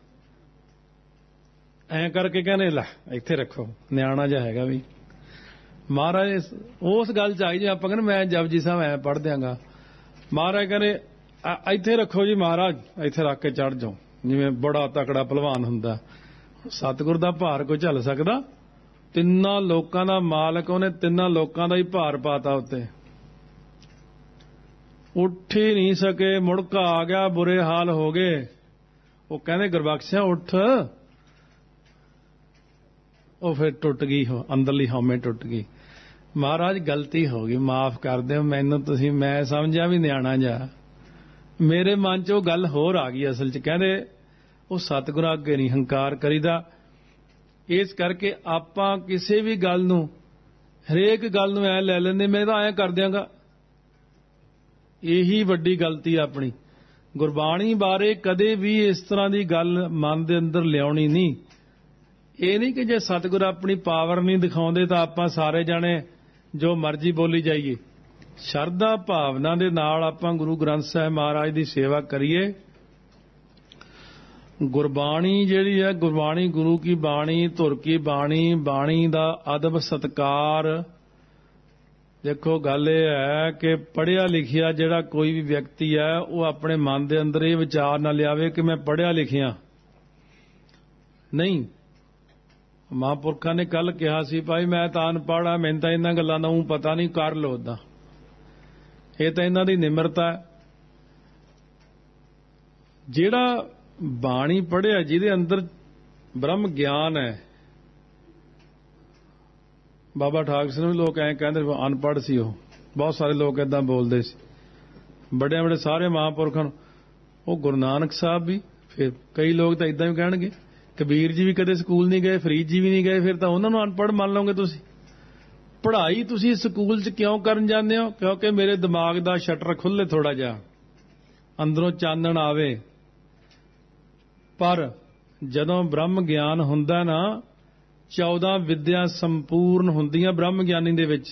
ਐਂ ਕਰਕੇ ਕਹਿੰਦੇ ਲੈ ਇੱਥੇ ਰੱਖੋ, ਨਿਆਣਾ ਜਿਹਾ ਹੈਗਾ ਵੀ। ਮਹਾਰਾਜ ਉਸ ਗੱਲ 'ਚ ਆਈ ਜੇ ਆਪਾਂ ਕਹਿੰਦੇ ਮੈਂ ਜਪਜੀ ਸਾਹਿਬ ਐਂ ਪੜ੍ਹ ਦਿਆਂਗਾ। ਮਹਾਰਾਜ ਕਹਿੰਦੇ ਇੱਥੇ ਰੱਖੋ ਜੀ ਮਹਾਰਾਜ, ਇੱਥੇ ਰੱਖ ਕੇ ਚੜ੍ਹ ਜਾਓ। ਜਿਵੇਂ ਬੜਾ ਤਕੜਾ ਭਲਵਾਨ ਹੁੰਦਾ। ਸਤਿਗੁਰ ਦਾ ਭਾਰ ਕੋਈ ਝੱਲ ਸਕਦਾ? 3 ਲੋਕਾਂ ਦਾ ਮਾਲਕ, ਉਹਨੇ 3 ਲੋਕਾਂ ਦਾ ਹੀ ਭਾਰ ਪਾਤਾ ਉੱਤੇ। ਉੱਠ ਹੀ ਨਹੀਂ ਸਕੇ, ਮੁੜਕਾ ਆ ਗਿਆ, ਬੁਰੇ ਹਾਲ ਹੋ ਗਏ। ਉਹ ਕਹਿੰਦੇ ਗੁਰਬਖਸ਼ਿਆ ਉੱਠ। ਉਹ ਫਿਰ ਟੁੱਟ ਗਈ, ਅੰਦਰਲੀ ਹਉਮੈ ਟੁੱਟ ਗਈ। ਮਹਾਰਾਜ ਗਲਤੀ ਹੋ ਗਈ, ਮਾਫ ਕਰ ਦਿਓ ਮੈਨੂੰ ਤੁਸੀਂ, ਮੈਂ ਸਮਝਿਆ ਵੀ ਨਿਆਣਾ ਜਾ। ਮੇਰੇ ਮਨ 'ਚ ਉਹ ਗੱਲ ਹੋਰ ਆ ਗਈ। ਅਸਲ 'ਚ ਕਹਿੰਦੇ ਉਹ ਸਤਿਗੁਰਾਂ ਅੱਗੇ ਨਹੀਂ ਹੰਕਾਰ ਕਰੀਦਾ। ਇਸ ਕਰਕੇ ਆਪਾਂ ਕਿਸੇ ਵੀ ਗੱਲ ਨੂੰ, ਹਰੇਕ ਗੱਲ ਨੂੰ ਐ ਲੈ ਲੈਂਦੇ ਮੈਂ ਤਾਂ ਐਂ ਕਰ ਦਿਆਂਗਾ। ਇਹੀ ਵੱਡੀ ਗਲਤੀ ਆਪਣੀ। ਗੁਰਬਾਣੀ ਬਾਰੇ ਕਦੇ ਵੀ ਇਸ ਤਰ੍ਹਾਂ ਦੀ ਗੱਲ ਮਨ ਦੇ ਅੰਦਰ ਲਿਆਉਣੀ ਨਹੀਂ। ਇਹ ਨਹੀਂ ਕਿ ਜੇ ਸਤਿਗੁਰ ਆਪਣੀ ਪਾਵਰ ਨਹੀਂ ਦਿਖਾਉਂਦੇ ਤਾਂ ਆਪਾਂ ਸਾਰੇ ਜਾਣੇ ਜੋ ਮਰਜ਼ੀ ਬੋਲੀ ਜਾਈਏ। ਸ਼ਰਧਾ ਭਾਵਨਾ ਦੇ ਨਾਲ ਆਪਾਂ ਗੁਰੂ ਗ੍ਰੰਥ ਸਾਹਿਬ ਮਹਾਰਾਜ ਦੀ ਸੇਵਾ ਕਰੀਏ। ਗੁਰਬਾਣੀ ਜਿਹੜੀ ਹੈ, ਗੁਰਬਾਣੀ ਗੁਰੂ ਕੀ ਬਾਣੀ, ਧੁਰ ਕੀ ਬਾਣੀ, ਬਾਣੀ ਦਾ ਅਦਬ ਸਤਕਾਰ। ਦੇਖੋ ਗੱਲ ਇਹ ਹੈ ਕਿ ਪੜ੍ਹਿਆ ਲਿਖਿਆ ਜਿਹੜਾ ਕੋਈ ਵੀ ਵਿਅਕਤੀ ਹੈ, ਉਹ ਆਪਣੇ ਮਨ ਦੇ ਅੰਦਰ ਇਹ ਵਿਚਾਰ ਨਾ ਲਿਆਵੇ ਕਿ ਮੈਂ ਪੜ੍ਹਿਆ ਲਿਖਿਆ ਨਹੀਂ। ਮਹਾਂਪੁਰਖਾਂ ਨੇ ਕੱਲ ਕਿਹਾ ਸੀ ਭਾਈ ਮੈਂ ਤਾਂ ਅਨਪੜ੍ਹ ਆ, ਮੈਨੂੰ ਤਾਂ ਇਹਨਾਂ ਗੱਲਾਂ ਦਾ ਊਂ ਪਤਾ ਨਹੀਂ, ਕਰ ਲਓ ਓਦਾਂ। ਇਹ ਤਾਂ ਇਹਨਾਂ ਦੀ ਨਿਮਰਤਾ ਹੈ। ਜਿਹੜਾ ਬਾਣੀ ਪੜ੍ਹਿਆ, ਜਿਹਦੇ ਅੰਦਰ ਬ੍ਰਹਮ ਗਿਆਨ ਹੈ। ਬਾਬਾ ਠਾਕਰ ਸਿੰਘ ਨੂੰ ਲੋਕ ਐਂ ਕਹਿੰਦੇ ਅਨਪੜ੍ਹ ਸੀ ਉਹ, ਬਹੁਤ ਸਾਰੇ ਲੋਕ ਏਦਾਂ ਬੋਲਦੇ ਸੀ। ਵੱਡੇ ਵੱਡੇ ਸਾਰੇ ਮਹਾਂਪੁਰਖਾਂ ਨੂੰ, ਉਹ ਗੁਰੂ ਨਾਨਕ ਸਾਹਿਬ ਵੀ, ਫਿਰ ਕਈ ਲੋਕ ਤਾਂ ਏਦਾਂ ਵੀ ਕਹਿਣਗੇ ਕਬੀਰ ਜੀ ਵੀ ਕਦੇ ਸਕੂਲ ਨਹੀਂ ਗਏ, ਫਰੀਦ ਜੀ ਵੀ ਨਹੀਂ ਗਏ, ਫਿਰ ਤਾਂ ਉਹਨਾਂ ਨੂੰ ਅਨਪੜ੍ਹ ਮੰਨ ਲਓਗੇ ਤੁਸੀਂ। ਪੜ੍ਹਾਈ ਤੁਸੀਂ ਸਕੂਲ 'ਚ ਕਿਉਂ ਕਰਨ ਜਾਂਦੇ ਹੋ? ਕਿਉਂਕਿ ਮੇਰੇ ਦਿਮਾਗ ਦਾ ਸ਼ਟਰ ਖੁੱਲ੍ਹੇ ਥੋੜਾ ਜਿਹਾ, ਅੰਦਰੋਂ ਚਾਨਣ ਆਵੇ। ਪਰ ਜਦੋਂ ਬ੍ਰਹਮ ਗਿਆਨ ਹੁੰਦਾ ਨਾ, 14 ਵਿਦਿਆ ਸੰਪੂਰਨ ਹੁੰਦੀਆਂ ਬ੍ਰਹਮ ਗਿਆਨੀ ਦੇ ਵਿੱਚ।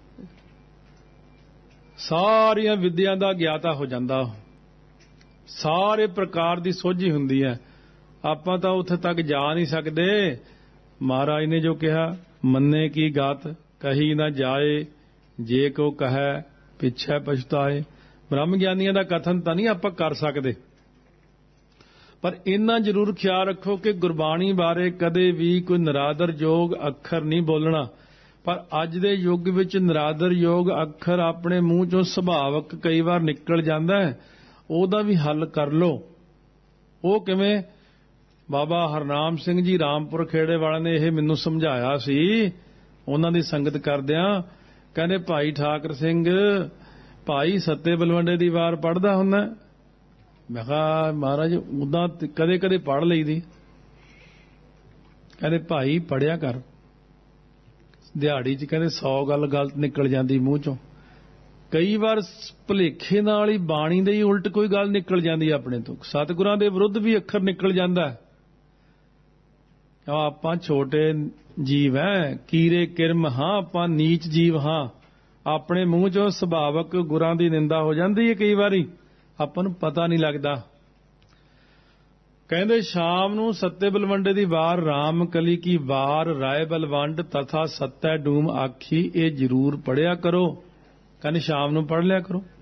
ਸਾਰੀਆਂ ਵਿਦਿਆ ਦਾ ਗਿਆਤਾ ਹੋ ਜਾਂਦਾ, ਸਾਰੇ ਪ੍ਰਕਾਰ ਦੀ ਸੋਝੀ ਹੁੰਦੀ ਹੈ। ਆਪਾਂ ਤਾਂ ਉੱਥੇ ਤੱਕ ਜਾ ਨਹੀਂ ਸਕਦੇ। ਮਹਾਰਾਜ ਨੇ ਜੋ ਕਿਹਾ, ਮੰਨੇ ਕੀ ਗਾਤ ਕਹੀ ਨਾ ਜਾਏ, ਜੇ ਕੋ ਕਹੈ ਪਿਛੈ ਪਛਤਾਏ। ਬ੍ਰਹਮ ਗਿਆਨੀਆਂ ਦਾ ਕਥਨ ਤਾਂ ਨਹੀਂ ਆਪਾਂ ਕਰ ਸਕਦੇ, ਪਰ ਇੰਨਾ ਜ਼ਰੂਰ ਖਿਆਲ ਰੱਖੋ ਕਿ ਗੁਰਬਾਣੀ ਬਾਰੇ ਕਦੇ ਵੀ ਕੋਈ ਨਿਰਾਦਰਯੋਗ ਅੱਖਰ ਨਹੀਂ ਬੋਲਣਾ। ਪਰ ਅੱਜ ਦੇ ਯੁੱਗ ਵਿੱਚ ਨਿਰਾਦਰਯੋਗ ਅੱਖਰ ਆਪਣੇ ਮੂੰਹ ਚੋਂ ਸੁਭਾਵਕ ਕਈ ਵਾਰ ਨਿਕਲ ਜਾਂਦਾ ਹੈ, ਉਹਦਾ ਵੀ ਹੱਲ ਕਰ ਲਓ। ਉਹ ਕਿਵੇਂ? ਬਾਬਾ ਹਰਨਾਮ ਸਿੰਘ ਜੀ ਰਾਮਪੁਰ ਖੇੜੇ ਵਾਲਿਆਂ ਨੇ ਇਹ ਮੈਨੂੰ ਸਮਝਾਇਆ ਸੀ, ਉਹਨਾਂ ਦੀ ਸੰਗਤ ਕਰਦਿਆਂ। ਕਹਿੰਦੇ ਭਾਈ ਠਾਕਰ ਸਿੰਘ, ਭਾਈ ਸੱਤੇ ਬਲਵੰਡੇ ਦੀ ਵਾਰ ਪੜ੍ਹਦਾ ਹੁੰਦਾ? ਮੈਂ ਕਿਹਾ ਮਹਾਰਾਜ ਉਦਾਂ ਕਦੇ ਕਦੇ ਪੜ੍ਹ ਲਈਦੀ। ਕਹਿੰਦੇ ਭਾਈ ਪੜ੍ਹਿਆ ਕਰ, ਦਿਹਾੜੀ 'ਚ ਕਹਿੰਦੇ 100 ਗੱਲ ਗਲਤ ਨਿਕਲ ਜਾਂਦੀ ਮੂੰਹ ਚੋਂ। ਕਈ ਵਾਰ ਭੁਲੇਖੇ ਨਾਲ ਹੀ ਬਾਣੀ ਦੇ ਹੀ ਉਲਟ ਕੋਈ ਗੱਲ ਨਿਕਲ ਜਾਂਦੀ ਆਪਣੇ ਤੋਂ, ਸਤਿਗੁਰਾਂ ਦੇ ਵਿਰੁੱਧ ਵੀ ਅੱਖਰ ਨਿਕਲ ਜਾਂਦਾ। ਆਪਾਂ ਛੋਟੇ ਜੀਵ ਹੈ, ਕੀਰੇ ਕਿਰਮ ਹਾਂ, ਆਪਾਂ ਨੀਚ ਜੀਵ ਹਾਂ। ਆਪਣੇ ਮੂੰਹ ਚੋਂ ਸੁਭਾਵਕ ਗੁਰਾਂ ਦੀ ਨਿੰਦਾ ਹੋ ਜਾਂਦੀ ਹੈ ਕਈ ਵਾਰੀ, ਆਪਾਂ ਨੂੰ ਪਤਾ ਨਹੀਂ ਲੱਗਦਾ। ਕਹਿੰਦੇ ਸ਼ਾਮ ਨੂੰ ਸੱਤੇ ਬਲਵੰਡੇ ਦੀ ਵਾਰ, ਰਾਮ ਕਲੀ ਕੀ ਵਾਰ, ਰਾਏ ਬਲਵੰਡ ਤਥਾ ਸੱਤੈ ਡੂਮ ਆਖੀ, ਇਹ ਜ਼ਰੂਰ ਪੜ੍ਹਿਆ ਕਰੋ। ਕਹਿੰਦੇ ਸ਼ਾਮ ਨੂੰ ਪੜ੍ਹ ਲਿਆ ਕਰੋ।